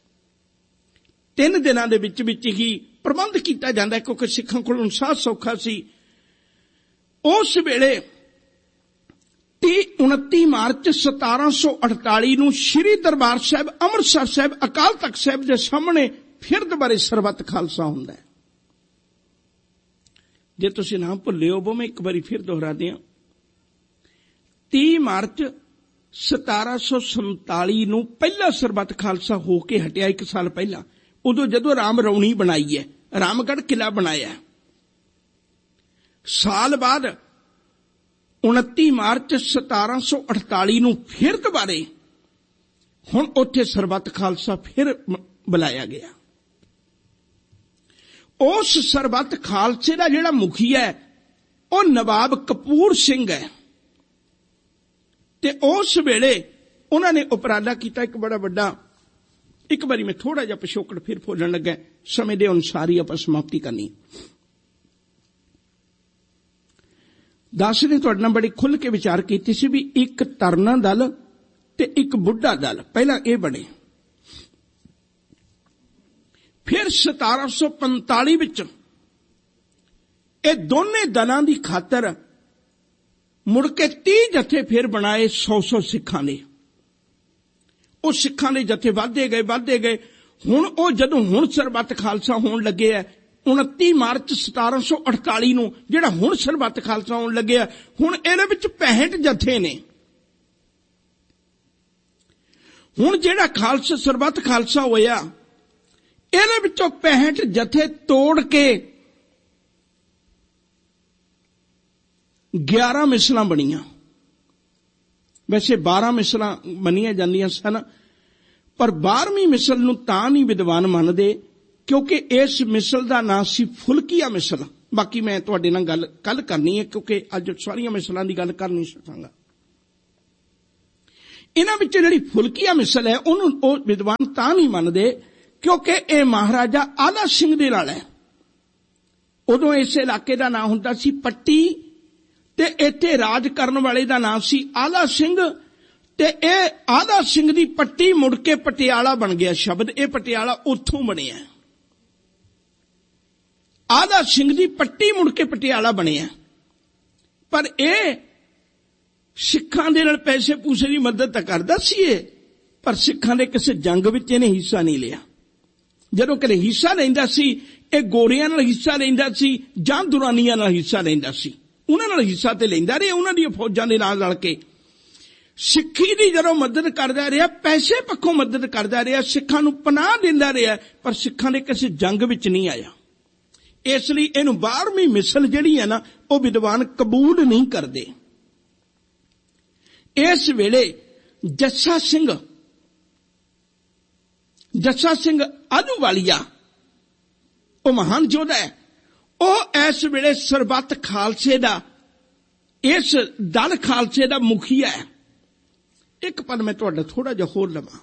ਤਿੰਨ ਦਿਨਾਂ ਦੇ ਵਿੱਚ ਵਿੱਚ ਹੀ ਪ੍ਰਬੰਧ ਕੀਤਾ ਜਾਂਦਾ, ਕਿਉਂਕਿ ਸਿੱਖਾਂ ਕੋਲ ਸਾਹ ਸੌਖਾ ਸੀ। ਉਸ ਵੇਲੇ ਤੀਹ ਉਨੱਤੀ ਮਾਰਚ ਸਤਾਰਾਂ ਸੌ ਅਠਤਾਲੀ ਨੂੰ ਸ਼੍ਰੀ ਦਰਬਾਰ ਸਾਹਿਬ ਅੰਮ੍ਰਿਤਸਰ ਸਾਹਿਬ ਅਕਾਲ ਤਖਤ ਸਾਹਿਬ ਦੇ ਸਾਹਮਣੇ ਫਿਰ ਦੁਬਾਰੇ ਸਰਬੱਤ ਖਾਲਸਾ ਹੁੰਦਾ ਹੈ। ਜੇ ਤੁਸੀਂ ਨਾ ਭੁੱਲਿਓ, ਉਹ ਮੈਂ ਇੱਕ ਵਾਰੀ ਫਿਰ ਦੁਹਰਾ ਦਿਆਂ। ਤੀਹ ਮਾਰਚ ਸਤਾਰਾਂ ਸੌ ਸੰਤਾਲੀ ਨੂੰ ਪਹਿਲਾ ਸਰਬੱਤ ਖਾਲਸਾ ਹੋ ਕੇ ਹਟਿਆ, ਇੱਕ ਸਾਲ ਪਹਿਲਾਂ। ਉਦੋਂ ਜਦੋਂ ਰਾਮ ਰੌਣੀ ਬਣਾਈ ਹੈ, ਰਾਮਗੜ੍ਹ ਕਿਲਾ ਬਣਾਇਆ। ਸਾਲ ਬਾਅਦ उनती मार्च सतारा सौ अड़ताली ਨੂੰ ਫਿਰ ਦੁਬਾਰੇ ਹੁਣ ਉੱਥੇ ਸਰਬੱਤ ਖਾਲਸਾ ਫਿਰ ਬੁਲਾਇਆ ਗਿਆ। ਉਸ ਸਰਬੱਤ ਖਾਲਸੇ ਦਾ ਜਿਹੜਾ ਮੁਖੀ ਹੈ ਉਹ ਨਵਾਬ ਕਪੂਰ ਸਿੰਘ ਹੈ ਤੇ ਉਸ ਵੇਲੇ ਉਹਨਾਂ ਨੇ ਉਪਰਾਲਾ ਕੀਤਾ ਇੱਕ ਬੜਾ ਵੱਡਾ। ਇੱਕ ਵਾਰੀ ਮੈਂ ਥੋੜਾ ਜਿਹਾ ਪਿਛੋਕੜ ਫਿਰ ਫੋਲਣ ਲੱਗਾ, ਸਮੇਂ ਦੇ ਅਨੁਸਾਰ ਹੀ ਆਪਾਂ ਸਮਾਪਤੀ ਕਰਨੀ। ਦਾਸ ਨੇ ਤੁਹਾਡੇ ਨਾਲ ਬੜੀ ਖੁੱਲ੍ਹ ਕੇ ਵਿਚਾਰ ਕੀਤੀ ਸੀ ਵੀ ਇੱਕ ਤਰਨਾ ਦਲ ਤੇ ਇੱਕ ਬੁੱਢਾ ਦਲ ਪਹਿਲਾਂ ਇਹ ਬਣੇ। ਫਿਰ ਸਤਾਰਾਂ ਸੌ ਪੰਤਾਲੀ ਵਿੱਚ ਇਹ ਦੋਨੇ ਦਲਾਂ ਦੀ ਖਾਤਰ ਮੁੜ ਕੇ ਤੀਹ ਜਥੇ ਫਿਰ ਬਣਾਏ ਸੌ ਸੌ ਸਿੱਖਾਂ ਦੇ। ਉਹ ਸਿੱਖਾਂ ਦੇ ਜਥੇ ਵੱਧਦੇ ਗਏ ਵੱਧਦੇ ਗਏ ਹੁਣ ਉਹ ਜਦੋਂ ਹੁਣ ਸਰਬੱਤ ਖਾਲਸਾ ਹੋਣ ਲੱਗੇ ਹੈ ਉਨੱਤੀ ਮਾਰਚ ਸਤਾਰਾਂ ਸੌ ਅੜਤਾਲੀ ਨੂੰ ਜਿਹੜਾ ਹੁਣ ਸਰਬੱਤ ਖਾਲਸਾ ਹੋਣ ਲੱਗਿਆ, ਹੁਣ ਇਹਦੇ ਵਿੱਚ ਪੈਂਹਠ ਜਥੇ ਨੇ। ਹੁਣ ਜਿਹੜਾ ਖਾਲਸਾ ਸਰਬੱਤ ਖਾਲਸਾ ਹੋਇਆ ਇਹਦੇ ਵਿੱਚੋਂ ਪੈਂਹਠ ਜਥੇ ਤੋੜ ਕੇ ਗਿਆਰਾਂ ਮਿਸਲਾਂ ਬਣੀਆਂ। ਵੈਸੇ ਬਾਰਾਂ ਮਿਸਲਾਂ ਮੰਨੀਆਂ ਜਾਂਦੀਆਂ ਸਨ, ਪਰ ਬਾਰਵੀਂ ਮਿਸਲ ਨੂੰ ਤਾਂ ਨਹੀਂ ਵਿਦਵਾਨ ਮੰਨਦੇ ਕਿਉਂਕਿ ਇਸ ਮਿਸਲ ਦਾ ਨਾਂ ਸੀ ਫੁਲਕੀਆ ਮਿਸਲ। ਬਾਕੀ ਮੈਂ ਤੁਹਾਡੇ ਨਾਲ ਗੱਲ ਕੱਲ ਕਰਨੀ ਹੈ ਕਿਉਂਕਿ ਅੱਜ ਸਾਰੀਆਂ ਮਿਸਲਾਂ ਦੀ ਗੱਲ ਕਰ ਨਹੀਂ ਸਕਾਂਗਾ। ਇਹਨਾਂ ਵਿੱਚ ਜਿਹੜੀ ਫੁਲਕੀਆ ਮਿਸਲ ਹੈ ਉਹਨੂੰ ਉਹ ਵਿਦਵਾਨ ਤਾਂ ਨਹੀਂ ਮੰਨਦੇ ਕਿਉਂਕਿ ਇਹ ਮਹਾਰਾਜਾ ਆਲਾ ਸਿੰਘ ਦੇ ਨਾਲ ਹੈ। ਉਦੋਂ ਇਸ ਇਲਾਕੇ ਦਾ ਨਾਂ ਹੁੰਦਾ ਸੀ ਪੱਟੀ ਤੇ ਇੱਥੇ ਰਾਜ ਕਰਨ ਵਾਲੇ ਦਾ ਨਾਂ ਸੀ ਆਲਾ ਸਿੰਘ ਤੇ ਇਹ ਆਲਾ ਸਿੰਘ ਦੀ ਪੱਟੀ ਮੁੜ ਕੇ ਪਟਿਆਲਾ ਬਣ ਗਿਆ ਸ਼ਬਦ। ਇਹ ਪਟਿਆਲਾ ਉੱਥੋਂ ਬਣਿਆ। ਆਲਾ ਸਿੰਘ ਦੀ ਪੱਟੀ ਮੁੜ ਕੇ ਪਟਿਆਲਾ ਬਣਿਆ। ਪਰ ਇਹ ਸਿੱਖਾਂ ਦੇ ਨਾਲ ਪੈਸੇ ਪੂਸੇ ਦੀ ਮਦਦ ਤਾਂ ਕਰਦਾ ਸੀ ਇਹ, ਪਰ ਸਿੱਖਾਂ ਦੇ ਕਿਸੇ ਜੰਗ ਵਿੱਚ ਇਹਨੇ ਹਿੱਸਾ ਨਹੀਂ ਲਿਆ। ਜਦੋਂ ਕਦੇ ਹਿੱਸਾ ਲੈਂਦਾ ਸੀ ਇਹ ਗੋਰਿਆਂ ਨਾਲ ਹਿੱਸਾ ਲੈਂਦਾ ਸੀ ਜਾਂ ਦੁਰਾਨੀਆਂ ਨਾਲ ਹਿੱਸਾ ਲੈਂਦਾ ਸੀ। ਉਹਨਾਂ ਨਾਲ ਹਿੱਸਾ ਤੇ ਲੈਂਦਾ ਰਿਹਾ, ਉਹਨਾਂ ਦੀਆਂ ਫੌਜਾਂ ਦੇ ਨਾਲ ਰਲ ਕੇ ਸਿੱਖੀ ਦੀ ਜਦੋਂ ਮਦਦ ਕਰਦਾ ਰਿਹਾ, ਪੈਸੇ ਪੱਖੋਂ ਮਦਦ ਕਰਦਾ ਰਿਹਾ, ਸਿੱਖਾਂ ਨੂੰ ਪਨਾਹ ਦਿੰਦਾ ਰਿਹਾ, ਪਰ ਸਿੱਖਾਂ ਦੇ ਕਿਸੇ ਜੰਗ ਵਿੱਚ ਨਹੀਂ ਆਇਆ। ਇਸ ਲਈ ਇਹਨੂੰ ਬਾਰਵੀਂ ਮਿਸਲ ਜਿਹੜੀ ਹੈ ਨਾ ਉਹ ਵਿਦਵਾਨ ਕਬੂਲ ਨਹੀਂ ਕਰਦੇ। ਇਸ ਵੇਲੇ ਜੱਸਾ ਸਿੰਘ ਜੱਸਾ ਸਿੰਘ ਆਹਲੂਵਾਲੀਆ ਉਹ ਮਹਾਨ ਯੋਧਾ ਹੈ। ਉਹ ਇਸ ਵੇਲੇ ਸਰਬੱਤ ਖਾਲਸੇ ਦਾ ਇਸ ਦਲ ਖਾਲਸੇ ਦਾ ਮੁਖੀਆ ਹੈ। ਇੱਕ ਪਲ ਮੈਂ ਤੁਹਾਡਾ ਥੋੜਾ ਜਿਹਾ ਹੋਰ ਲਵਾਂ।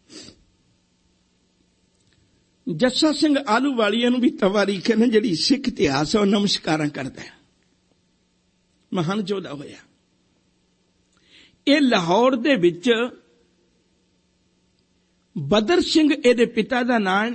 ਜੱਸਾ ਸਿੰਘ ਆਹਲੂਵਾਲੀਆ ਨੂੰ ਵੀ ਤਵਾਰੀਖ ਹੈ ਨਾ ਜਿਹੜੀ ਸਿੱਖ ਇਤਿਹਾਸ ਹੈ ਉਹ ਨਮਸਕਾਰਾਂ ਕਰਦਾ ਹੈ। ਮਹਾਨ ਯੋਧਾ ਹੋਇਆ। ਇਹ ਲਾਹੌਰ ਦੇ ਵਿੱਚ ਬਦਰ ਸਿੰਘ ਇਹਦੇ ਪਿਤਾ ਦਾ ਨਾਂ।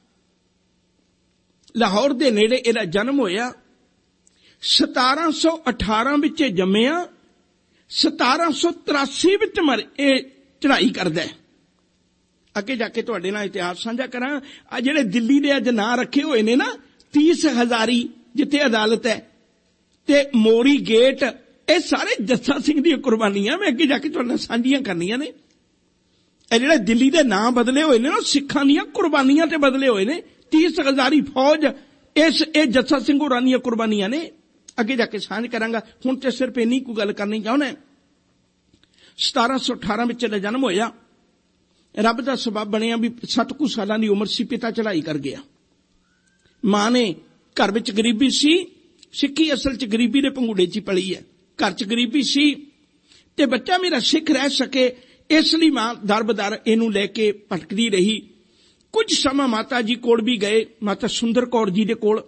ਲਾਹੌਰ ਦੇ ਨੇੜੇ ਇਹਦਾ ਜਨਮ ਹੋਇਆ। ਸਤਾਰਾਂ ਸੌ ਅਠਾਰਾਂ ਵਿੱਚ ਇਹ ਜੰਮਿਆ। ਸਤਾਰਾਂ ਸੌ ਤਰਾਸੀ ਵਿੱਚ ਮਰ ਇਹ ਚੜ੍ਹਾਈ ਕਰਦਾ ਹੈ। ਅੱਗੇ ਜਾ ਕੇ ਤੁਹਾਡੇ ਨਾਲ ਇਤਿਹਾਸ ਸਾਂਝਾ ਕਰਾਂ। ਆ ਜਿਹੜੇ ਦਿੱਲੀ ਦੇ ਅੱਜ ਨਾਂ ਰੱਖੇ ਹੋਏ ਨੇ ਨਾ ਤੀਸ ਹਜ਼ਾਰੀ ਜਿੱਥੇ ਅਦਾਲਤ ਹੈ ਤੇ ਮੋਰੀ ਗੇਟ, ਇਹ ਸਾਰੇ ਜੱਸਾ ਸਿੰਘ ਦੀਆਂ ਕੁਰਬਾਨੀਆਂ ਮੈਂ ਅੱਗੇ ਜਾ ਕੇ ਤੁਹਾਡੇ ਨਾਲ ਸਾਂਝੀਆਂ ਕਰਨੀਆਂ ਨੇ। ਇਹ ਜਿਹੜੇ ਦਿੱਲੀ ਦੇ ਨਾਂ ਬਦਲੇ ਹੋਏ ਨੇ ਨਾ ਸਿੱਖਾਂ ਦੀਆਂ ਕੁਰਬਾਨੀਆਂ ਤੇ ਬਦਲੇ ਹੋਏ ਨੇ। ਤੀਸ ਹਜ਼ਾਰੀ ਫੌਜ ਇਸ ਇਹ ਜੱਸਾ ਸਿੰਘ ਹੋਰਾਂ ਦੀਆਂ ਕੁਰਬਾਨੀਆਂ ਨੇ। ਅੱਗੇ ਜਾ ਕੇ ਸਾਂਝ ਕਰਾਂਗਾ। ਹੁਣ ਤੇ ਸਿਰਫ ਇੰਨੀ ਕੁ ਗੱਲ ਕਰਨੀ ਚਾਹੁੰਦਾ। ਸਤਾਰਾਂ ਸੌ ਅਠਾਰਾਂ ਵਿੱਚ ਇਹਦਾ ਜਨਮ ਹੋਇਆ। ਰੱਬ ਦਾ ਸਬਬ ਬਣਿਆ ਵੀ ਸੱਤ ਕੁ ਸਾਲਾਂ ਦੀ ਉਮਰ ਸੀ, ਪਿਤਾ ਚੜ੍ਹਾਈ ਕਰ ਗਿਆ। ਮਾਂ ਨੇ ਘਰ ਵਿੱਚ ਗਰੀਬੀ ਸੀ। ਸਿੱਖੀ ਅਸਲ 'ਚ ਗਰੀਬੀ ਦੇ ਪੰਗੂੜੇ 'ਚ ਹੀ ਪਲੀ ਹੈ। ਘਰ 'ਚ ਗਰੀਬੀ ਸੀ ਤੇ ਬੱਚਾ ਮੇਰਾ ਸਿੱਖ ਰਹਿ ਸਕੇ ਇਸ ਲਈ ਮਾਂ ਦਰ ਬਦਰ ਇਹਨੂੰ ਲੈ ਕੇ ਭਟਕਦੀ ਰਹੀ। ਕੁਝ ਸਮਾਂ ਮਾਤਾ ਜੀ ਕੋਲ ਵੀ ਗਏ, ਮਾਤਾ ਸੁੰਦਰ ਕੌਰ ਜੀ ਦੇ ਕੋਲ।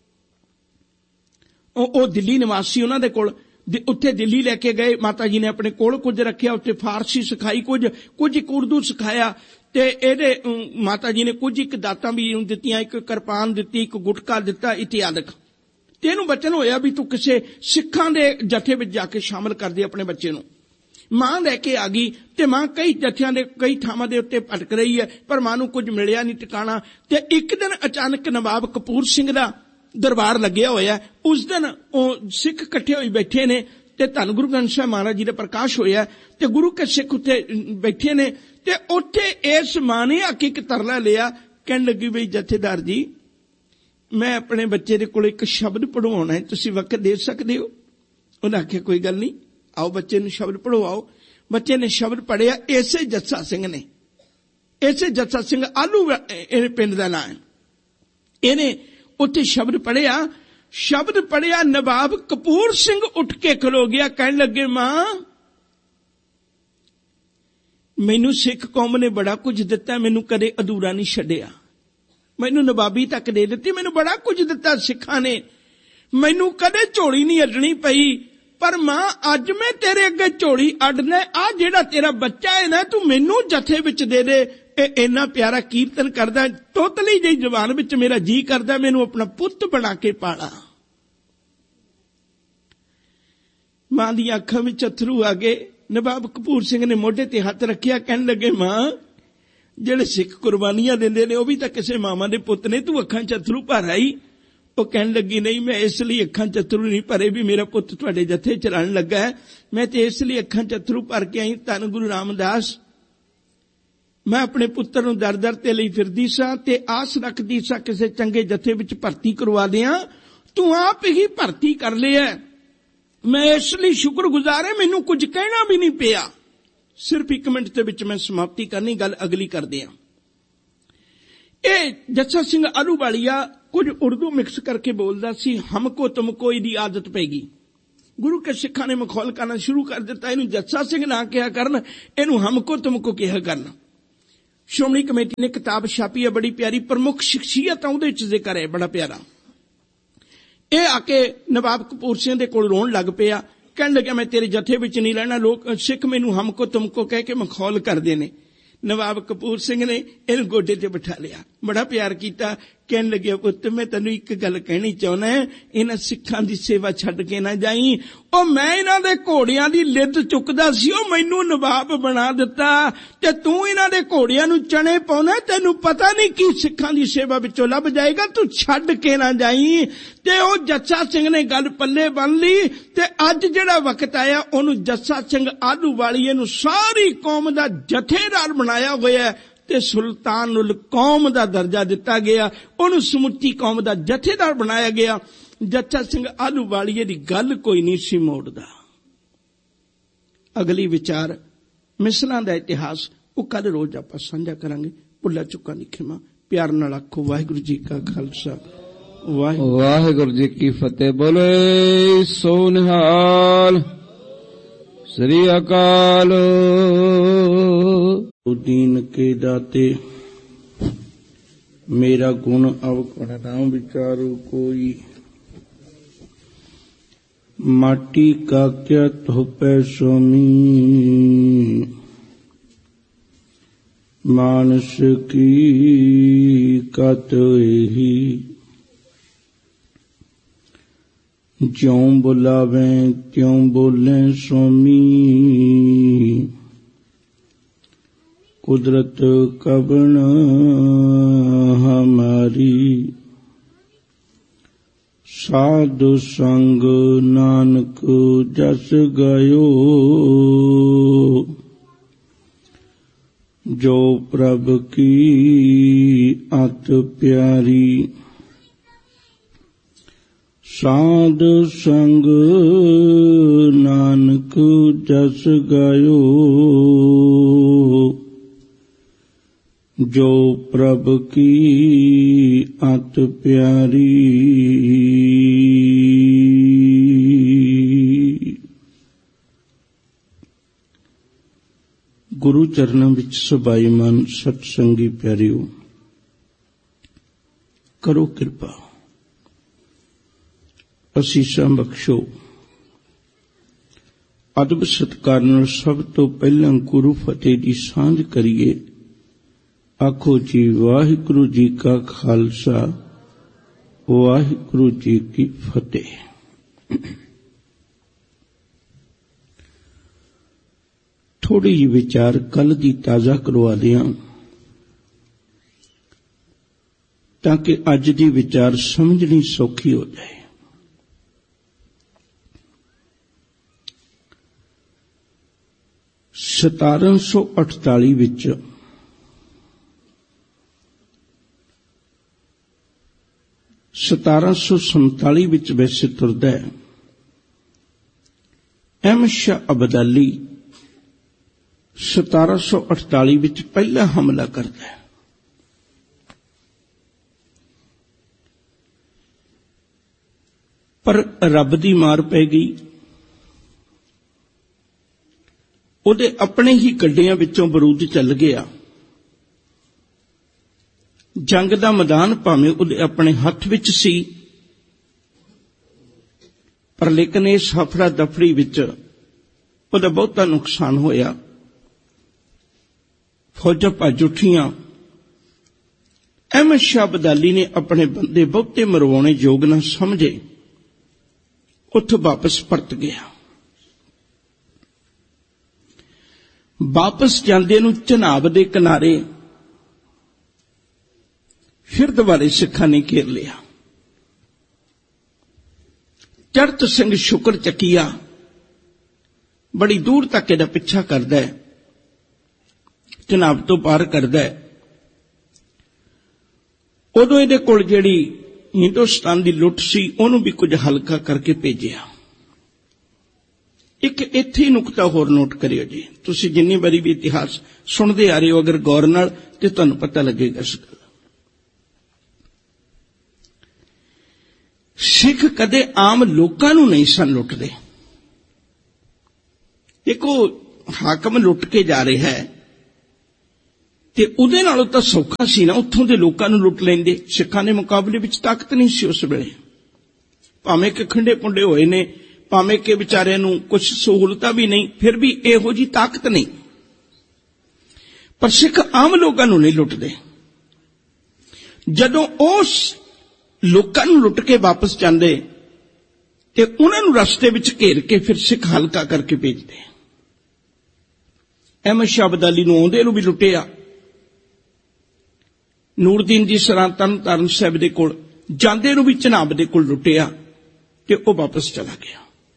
ਉਹ ਉਹ ਦਿੱਲੀ ਨਿਵਾਸੀ ਉਹਨਾਂ ਦੇ ਕੋਲ, ਉੱਥੇ ਦਿੱਲੀ ਲੈ ਕੇ ਗਏ। ਮਾਤਾ ਜੀ ਨੇ ਆਪਣੇ ਕੋਲ ਕੁਝ ਰੱਖਿਆ, ਉੱਥੇ ਫਾਰਸੀ ਸਿਖਾਈ, ਕੁਝ ਕੁਝ ਇੱਕ ਉਰਦੂ ਸਿਖਾਇਆ ਤੇ ਇਹਦੇ ਮਾਤਾ ਜੀ ਨੇ ਕੁਝ ਇੱਕ ਦਾਤਾਂ ਵੀ ਦਿੱਤੀਆਂ, ਇੱਕ ਕਿਰਪਾਨ ਦਿੱਤੀ, ਇੱਕ ਗੁਟਕਾ ਦਿੱਤਾ ਇਤਿਆਦਿਕ। ਤੇ ਇਹਨੂੰ ਬਚਨ ਹੋਇਆ ਵੀ ਤੂੰ ਕਿਸੇ ਸਿੱਖਾਂ ਦੇ ਜਥੇ ਵਿੱਚ ਜਾ ਕੇ ਸ਼ਾਮਲ ਕਰ ਦੇ ਆਪਣੇ ਬੱਚੇ ਨੂੰ। ਮਾਂ ਲੈ ਕੇ ਆ ਗਈ ਤੇ ਮਾਂ ਕਈ ਜਥਿਆਂ ਦੇ ਕਈ ਥਾਵਾਂ ਦੇ ਉੱਤੇ ਭਟਕ ਰਹੀ ਹੈ, ਪਰ ਮਾਂ ਨੂੰ ਕੁਝ ਮਿਲਿਆ ਨਹੀਂ ਟਿਕਾਣਾ। ਤੇ ਇੱਕ ਦਿਨ ਅਚਾਨਕ ਨਵਾਬ ਕਪੂਰ ਸਿੰਘ ਦਾ ਦਰਬਾਰ ਲੱਗਿਆ ਹੋਇਆ। ਉਸ ਦਿਨ ਉਹ ਸਿੱਖ ਇਕੱਠੇ ਹੋਈ ਬੈਠੇ ਨੇ ਤੇ ਧੰਨ ਗੁਰੂ ਗ੍ਰੰਥ ਸਾਹਿਬ ਮਹਾਰਾਜ ਜੀ ਦਾ ਪ੍ਰਕਾਸ਼ ਹੋਇਆ ਤੇ ਗੁਰੂ ਕੇ ਸਿੱਖ ਉੱਥੇ ਬੈਠੇ ਨੇ ਤੇ ਉੱਥੇ ਇਸ ਮਾਂ ਨੇ ਆ ਕੇ ਇੱਕ ਤਰਲਾ ਲਿਆ। ਕਹਿਣ ਲੱਗੀ ਬਈ ਜਥੇਦਾਰ ਜੀ, ਮੈਂ ਆਪਣੇ ਬੱਚੇ ਦੇ ਕੋਲ ਇੱਕ ਸ਼ਬਦ ਪੜ੍ਹਾਉਣਾ ਹੈ, ਤੁਸੀਂ ਵਕਤ ਦੇ ਸਕਦੇ ਹੋ? ਉਹਨੇ ਆਖਿਆ ਕੋਈ ਗੱਲ ਨਹੀਂ, आओ बच्चे ने शब्द पढ़ो। आओ बच्चे ने शब्द पढ़िया। इसे जस्सा सिंह ने, इसे जस्सा सिंह आलू पिंड का नाम है, इन्हें उत्थे शब्द पढ़िया। शब्द पढ़िया नवाब कपूर सिंह उठ के खलो गया, कहन लगे मां मैनू सिख कौम ने बड़ा कुछ दिता, मैनू कदे अधूरा नहीं छड्डिया। मैनू नवाबी तक दे दिती, मैनू बड़ा कुछ दिता सिखां ने, मैनू कदे झोली नहीं अड्डनी पई। पर मां अज मैं तेरे अगे झोली अड्डना, आ जेड़ा तेरा बच्चा है ना, तू मैनू जथे विच दे दे। इन्ना प्यारा कीर्तन करदा, तोतली जी जबान विच मेरा जी करदा मैनू अपना पुत्त बना के पाला। मां दी अखां विच अथरू आ गए। नवाब कपूर सिंह ने मोढे ते हथ रखिया, कहन लगे मां जेड़े सिख कुर्बानियां देंदे ने, ओह भी तां किसे मावां दे पुत्त ने, तू अखां च अथरू भर आई। ਉਹ ਕਹਿਣ ਲੱਗੀ नहीं मैं इसलिए अखां च अथरू नहीं भरे भी मेरा पुत्त तुहाडे जथे च रलण लगा है, मैं ते इसलिए अखां च अथरू भर के आई। धन गुरु रामदास, मैं अपने पुत्तर नूं दर दर ते लई फिरदी सां ते आस रखदी सां किसे चंगे जथे विच भर्ती करवा दियां, तू आप ही भर्ती कर लिया। मैं इसलिए शुक्रगुजार है, मैनू कुछ कहना भी नहीं पिया। सिर्फ एक मिनट दे विच मैं समाप्ति करनी, गल अगली करदे हां। ਇਹ ਜੱਸਾ ਸਿੰਘ ਆਲੂਵਾਲੀਆ ਕੁਝ ਉਰਦੂ ਮਿਕਸ ਕਰਕੇ ਬੋਲਦਾ ਸੀ। ਹਮਕੋ ਤੁਮਕੋ ਇਹਦੀ ਆਦਤ ਪੈ ਗਈ। ਗੁਰੂ ਕੇ ਸਿੱਖਾਂ ਨੇ ਮਖੌਲ ਕਰਨਾ ਸ਼ੁਰੂ ਕਰ ਦਿੱਤਾ, ਇਹਨੂੰ ਜੱਸਾ ਸਿੰਘ ਨਾ ਕਿਹਾ ਕਰਨ, ਇਹਨੂੰ ਹਮਕੋ ਤੁਮਕੋ ਕਿਹਾ ਕਰਨ। ਸ਼੍ਰੋਮਣੀ ਕਮੇਟੀ ਨੇ ਕਿਤਾਬ ਛਾਪੀ ਹੈ ਬੜੀ ਪਿਆਰੀ, ਪ੍ਰਮੁੱਖ ਸ਼ਖਸੀਅਤ ਉਹਦੇ ਵਿੱਚ ਜ਼ਿਕਰ ਹੈ ਬੜਾ ਪਿਆਰਾ। ਇਹ ਆ ਕੇ ਨਵਾਬ ਕਪੂਰ ਸਿੰਘ ਦੇ ਕੋਲ ਰੋਣ ਲੱਗ ਪਿਆ, ਕਹਿਣ ਲੱਗਿਆ ਮੈਂ ਤੇਰੇ ਜਥੇ ਵਿੱਚ ਨਹੀਂ ਰਹਿਣਾ, ਲੋਕ ਸਿੱਖ ਮੈਨੂੰ ਹਮਕੋ ਤੁਮਕੋ ਕਹਿ ਕੇ ਮਖੌਲ ਕਰਦੇ ਨੇ। नवाब कपूर सिंह ने इन गोडे ते बिठा लिया, बड़ा प्यार किया। कहन लगे पुत्त मैं तेनू एक गल कहनी चाहना है, इन्हां सिखां दी सेवा छड्ड के ना जाई। ओ मैं इन्हां दे घोड़ियां दी लिद चुकदा सी, ओ मैनू नवाब बना दिता ते तू इन्हां दे घोड़ियां नू चने पाउना, तेनू पता नहीं की सिखां दी सेवा विचों लभ जाएगा, तू छड्ड के ना जाई। ते ओ जस्सा सिंह ने गल पल्ले बन ली ते अज जिहड़ा वक्त आया ओनू जस्सा सिंह आलूवालीए नू सारी कौम दा जथेदार बनाया होया है ते सुल्तान उल कौम दा दर्जा दिता गया, ओनू समुची कौम दा जथेदार बनाया गया। जस्सा सिंह आलूवालीए दी गल कोई नहीं सी मोड़दा। अगली विचार मिसलां दा इतिहास वो कल रोज आपां साझा करांगे। भुल्ला चुका दी खिमा, प्यार नाल आखो वाहिगुरू जी का खालसा वाहिगुरू जी की फतेह। बोले सो निहाल श्री अकाल। दीन के दाते मेरा गुण अवगुण ना विचारो कोई, माटी का क्या थोपै स्वामी, मानस की कत ही, ज्यों बुलावे त्यों बोले स्वामी, कुदरत कबन हमारी, साधु संग नानक जस गयो, जो प्रभ की अत प्यारी, साधु संग नानक जस गयो, जो प्रभ की अत प्यारी। गुरु चरणों विच सबाईमान सत्संगी प्यारियो, करो कृपा, असीसां बख्शो। अदब सत्कार नाल सब तो पहला गुरु फतेह दी सांझ करिए। आखो जी वाहिगुरू जी का खालसा वाहिगुरू जी की फतेह। थोड़ी जी विचार कल दी ताजा करवा दिया ताकि अज दी विचार समझनी सौखी हो जाए। सतारह सौ अठताली विच सतारह सौ संताली विच वैसे तुरदा है, अहमद शाह अब्दाली सतारा सौ अठताली विच पहला हमला करता है। पर रब दी मार पै गई। उहदे अपने ही गड्डियां विचों बरूद चल गया। जंग दा मैदान भावें उहदे अपने हथ विच सी, पर लेकिन इस हफड़ा दफड़ी विच उहदा बहुता नुकसान होया। फौजां भज उठियां। अहमद शाह अब्दाली ने अपने बंदे बहुते मरवाने योग न समझे, उत्थों वापस परत गया। वापस जांदे नूं चनाब दे किनारे फिर दुबारे सिखां ने घेर लिया। चढ़त सिंह शुक्र चकिया बड़ी दूर तक इहदा पिछा करदा है, चनाब तो पार करदा है। उदों इहदे कोल जिहड़ी हिंदुस्तान की लुट सी उहनूं भी कुछ हल्का करके भेजिया। एक इत्थे नुकता होर नोट करियो जी, तुसी जिन्नी बारी भी इतिहास सुनते आ रहे हो अगर गौर नाल ते तुहानूं पता लगेगा इस गल। सिख कदे आम लोकां नूं नहीं सन लुटदे। देखो हाकम लुट के जा रहा है ते उहदे नालों तां सौखा सी ना उत्थों दे लोकां नूं लुट लैंदे। सिखां दे मुकाबले विच ताकत नहीं सी उस वेले, भावें कि खंडे पुंडे होए ने, भावें कि विचारिਆਂ नूं कुछ सहूलतां भी नहीं, फिर भी इहो जी ताकत नहीं। पर सिख आम लोकां नूं नहीं लुटदे। जदों उस लोकां नूं लुट के वापस जांदे ते उहनां नूं रस्ते विच घेर के फिर सिख हल्का करके भेजदे। अहमद शाह अब्दाली नूं आउंदे नूं भी लुटिया। नूरदीन जी सरां तरन साहिब दे कोल जांदे नूं भी चनाब दे कोल लुटिया ते ओह वापस चला गया।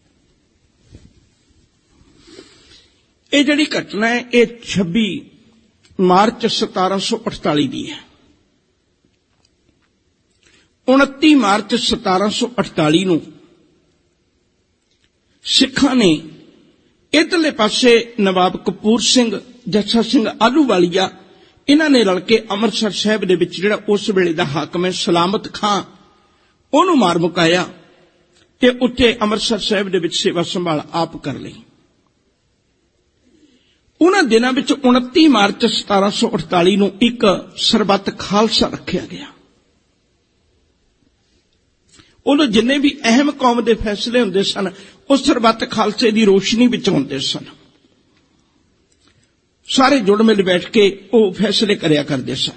ये जिहड़ी घटना है ये छब्बी मार्च सतारा सौ अठताली की है। उनती मार्च सतारा सौ अठताली नूं सिखां ने इधरले पासे नवाब कपूर सिंह, जस्सा सिंह आलूवालिया, इन्हां ने रल के अमृतसर साहिब दे विच जिहड़ा उस वेले दा हाकम है सलामत खां उहनूं मार मुकाया ते उत्थे अमृतसर साहिब दे विच सेवा संभाल आप कर लई। उन्हां दिनां विच उनती मार्च सतारा सौ अठताली नूं एक सरबत खालसा रखिया गया। उदों जिन्ने भी अहम कौम के फैसले हुंदे सन उस सरबत खालसे की रोशनी विच हुंदे सन। सारे जुड़ मिल बैठ के वो फैसले करया करदे सन।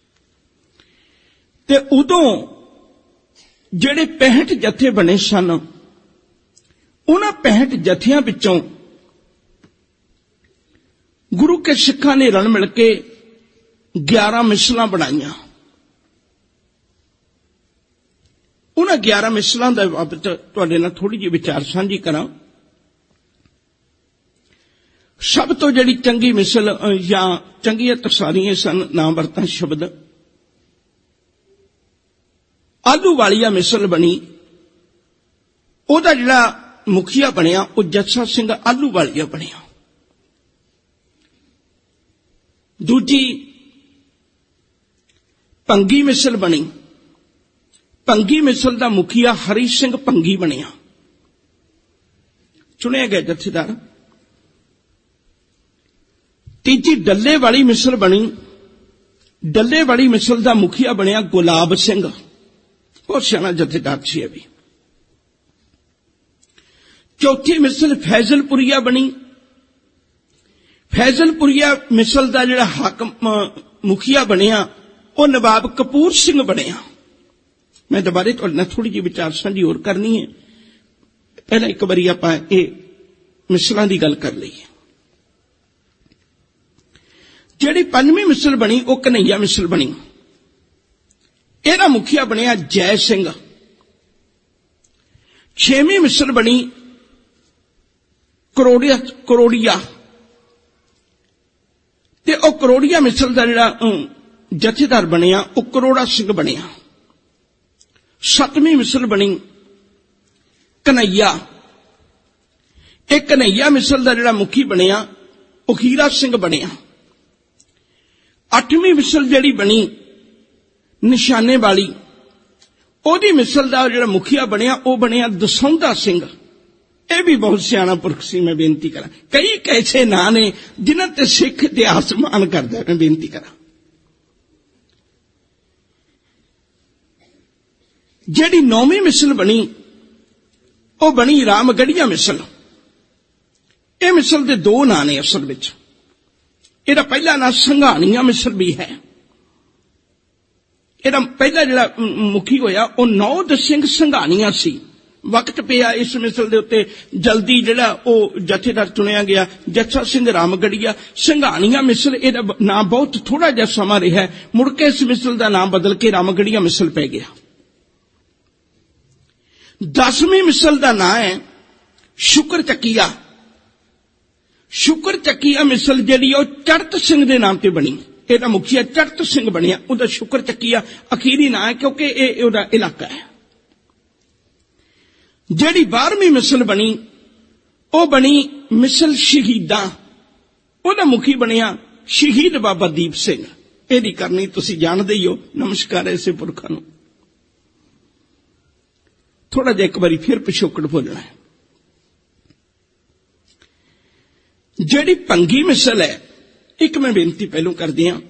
ते उदों जिहड़े पैंसठ जथे बने सन उन्हां पैंसठ जथियां विचों गुरु के सिखां ने रल मिल के ग्यारह मिसलां बनाईयां। उन्हां ग्यारह मिसलां दा बाबत तुहाडे नाल थोड़ी जी विचार साझी करां। सब तो जिहड़ी चंगी मिसल या चंगियां तसारियां सन ना वरतां शब्द, आलूवालिया मिसल बनी। ओहदा जिहड़ा मुखिया बनिया वो जस्सा सिंह आलूवालिया बनिया। दूजी भंगी मिसल बनी। भंगी मिसल दा मुखिया हरी सिंह भंगी बनिया, चुनिया गया जथेदार। तीजी डल्ले वाली मिसल बनी। डल्ले वाली मिसल दा मुखिया बनिया गुलाब सिंह, बहुत सियाना जथेदार सी अभी। चौथी मिसल फैजलपुरिया बनी। फैजलपुरिया मिसल दा जिहड़ा हाकम मुखिया बनिया वो नवाब कपूर सिंह बनिया। मैं दोबारे तुहाडे नाल थोड़ी जी विचार साझी होर करनी है। पहला एक बारी आपां ये मिसलां दी गल कर लईए। जिहड़ी पंजवीं मिसल बनी वो कन्हैया मिसल बनी। इहदा मुखिया बनिया जय सिंह। छेवीं मिसल बनी करोड़िया करोड़िया ते ओ करोड़िया मिसल दा जिहड़ा जथेदार बनिया वो करोड़ा सिंह बनिया। सतवीं मिसल बनी कन्हैया। ਇਹ ਕਨਈਆ ਮਿਸਲ ਦਾ ਜਿਹੜਾ ਮੁਖੀ ਬਣਿਆ ਉਹ ਹੀਰਾ ਸਿੰਘ ਬਣਿਆ। ਅੱਠਵੀਂ ਮਿਸਲ ਜਿਹੜੀ ਬਣੀ ਨਿਸ਼ਾਨੇ ਵਾਲੀ, ਉਹਦੀ ਮਿਸਲ ਦਾ ਜਿਹੜਾ ਮੁਖੀਆ ਬਣਿਆ ਉਹ ਬਣਿਆ ਦਸੌਂਧਾ ਸਿੰਘ। ਇਹ ਵੀ ਬਹੁਤ ਸਿਆਣਾ ਪੁਰਖ ਸੀ। ਮੈਂ ਬੇਨਤੀ ਕਰਾਂ, ਕਈ ਕੈਸੇ ਨਾਂ ਨੇ ਜਿਨ੍ਹਾਂ ਤੇ ਸਿੱਖ ਇਤਿਹਾਸ ਮਾਣ ਕਰਦਾ। ਮੈਂ ਬੇਨਤੀ ਕਰਾਂ, ਜਿਹੜੀ ਨੌਵੀਂ ਮਿਸਲ ਬਣੀ ਉਹ ਬਣੀ ਰਾਮਗੜੀਆ ਮਿਸਲ। ਇਹ ਮਿਸਲ ਦੇ ਦੋ ਨਾਂ ਨੇ ਅਸਲ ਵਿੱਚ। ਇਹਦਾ ਪਹਿਲਾ ਨਾਂ ਸੰਘਾਣੀਆਂ ਮਿਸਲ ਵੀ ਹੈ। ਇਹਦਾ ਪਹਿਲਾ ਜਿਹੜਾ ਮੁਖੀ ਹੋਇਆ ਉਹ ਨੌਦ ਸਿੰਘ ਸੰਘਾਣੀਆਂ ਸੀ। ਵਕਤ ਪਿਆ ਇਸ ਮਿਸਲ ਦੇ ਉੱਤੇ, ਜਲਦੀ ਜਿਹੜਾ ਉਹ ਜਥੇਦਾਰ ਚੁਣਿਆ ਗਿਆ ਜੱਸਾ ਸਿੰਘ ਰਾਮਗੜੀਆ। ਸੰਘਾਣੀਆਂ ਮਿਸਲ ਇਹਦਾ ਨਾਂ ਬਹੁਤ ਥੋੜਾ ਜਿਹਾ ਸਮਾਂ ਰਿਹਾ, ਮੁੜ ਕੇ ਇਸ ਮਿਸਲ ਦਾ ਨਾਮ ਬਦਲ ਕੇ ਰਾਮਗੜੀਆ ਮਿਸਲ ਪੈ ਗਿਆ। ਦਸਵੀਂ ਮਿਸਲ ਦਾ ਨਾਂ ਹੈ ਸ਼ੁਕਰ ਚੱਕੀਆ। ਸ਼ੁਕਰ ਚੱਕੀਆ ਮਿਸਲ ਜਿਹੜੀ ਉਹ ਚੜਤ ਸਿੰਘ ਦੇ ਨਾਮ ਤੇ ਬਣੀ। ਇਹਦਾ ਮੁਖੀਆ ਚੜਤ ਸਿੰਘ ਬਣਿਆ, ਉਹਦਾ ਸ਼ੁਕਰ ਚੱਕੀਆ ਅਖੀਰੀ ਨਾਂ ਹੈ ਕਿਉਂਕਿ ਇਹ ਉਹਦਾ ਇਲਾਕਾ ਹੈ। ਜਿਹੜੀ ਬਾਰਵੀਂ ਮਿਸਲ ਬਣੀ ਉਹ ਬਣੀ ਮਿਸਲ ਸ਼ਹੀਦਾਂ। ਉਹਦਾ ਮੁਖੀ ਬਣਿਆ ਸ਼ਹੀਦ ਬਾਬਾ ਦੀਪ ਸਿੰਘ। ਇਹਦੀ ਕਰਨੀ ਤੁਸੀਂ ਜਾਣਦੇ ਹੀ ਹੋ। ਨਮਸਕਾਰ ਐਸੇ ਪੁਰਖਾਂ ਨੂੰ। ਥੋੜਾ ਜਿਹਾ ਇੱਕ ਵਾਰੀ ਫਿਰ ਪਿਛੋਕੜ ਬੋਲਣਾ ਹੈ। ਜਿਹੜੀ ਭੰਗੀ ਮਿਸਲ ਹੈ, ਇੱਕ ਮੈਂ ਬੇਨਤੀ ਪਹਿਲੋਂ ਕਰਦੀ ਹਾਂ,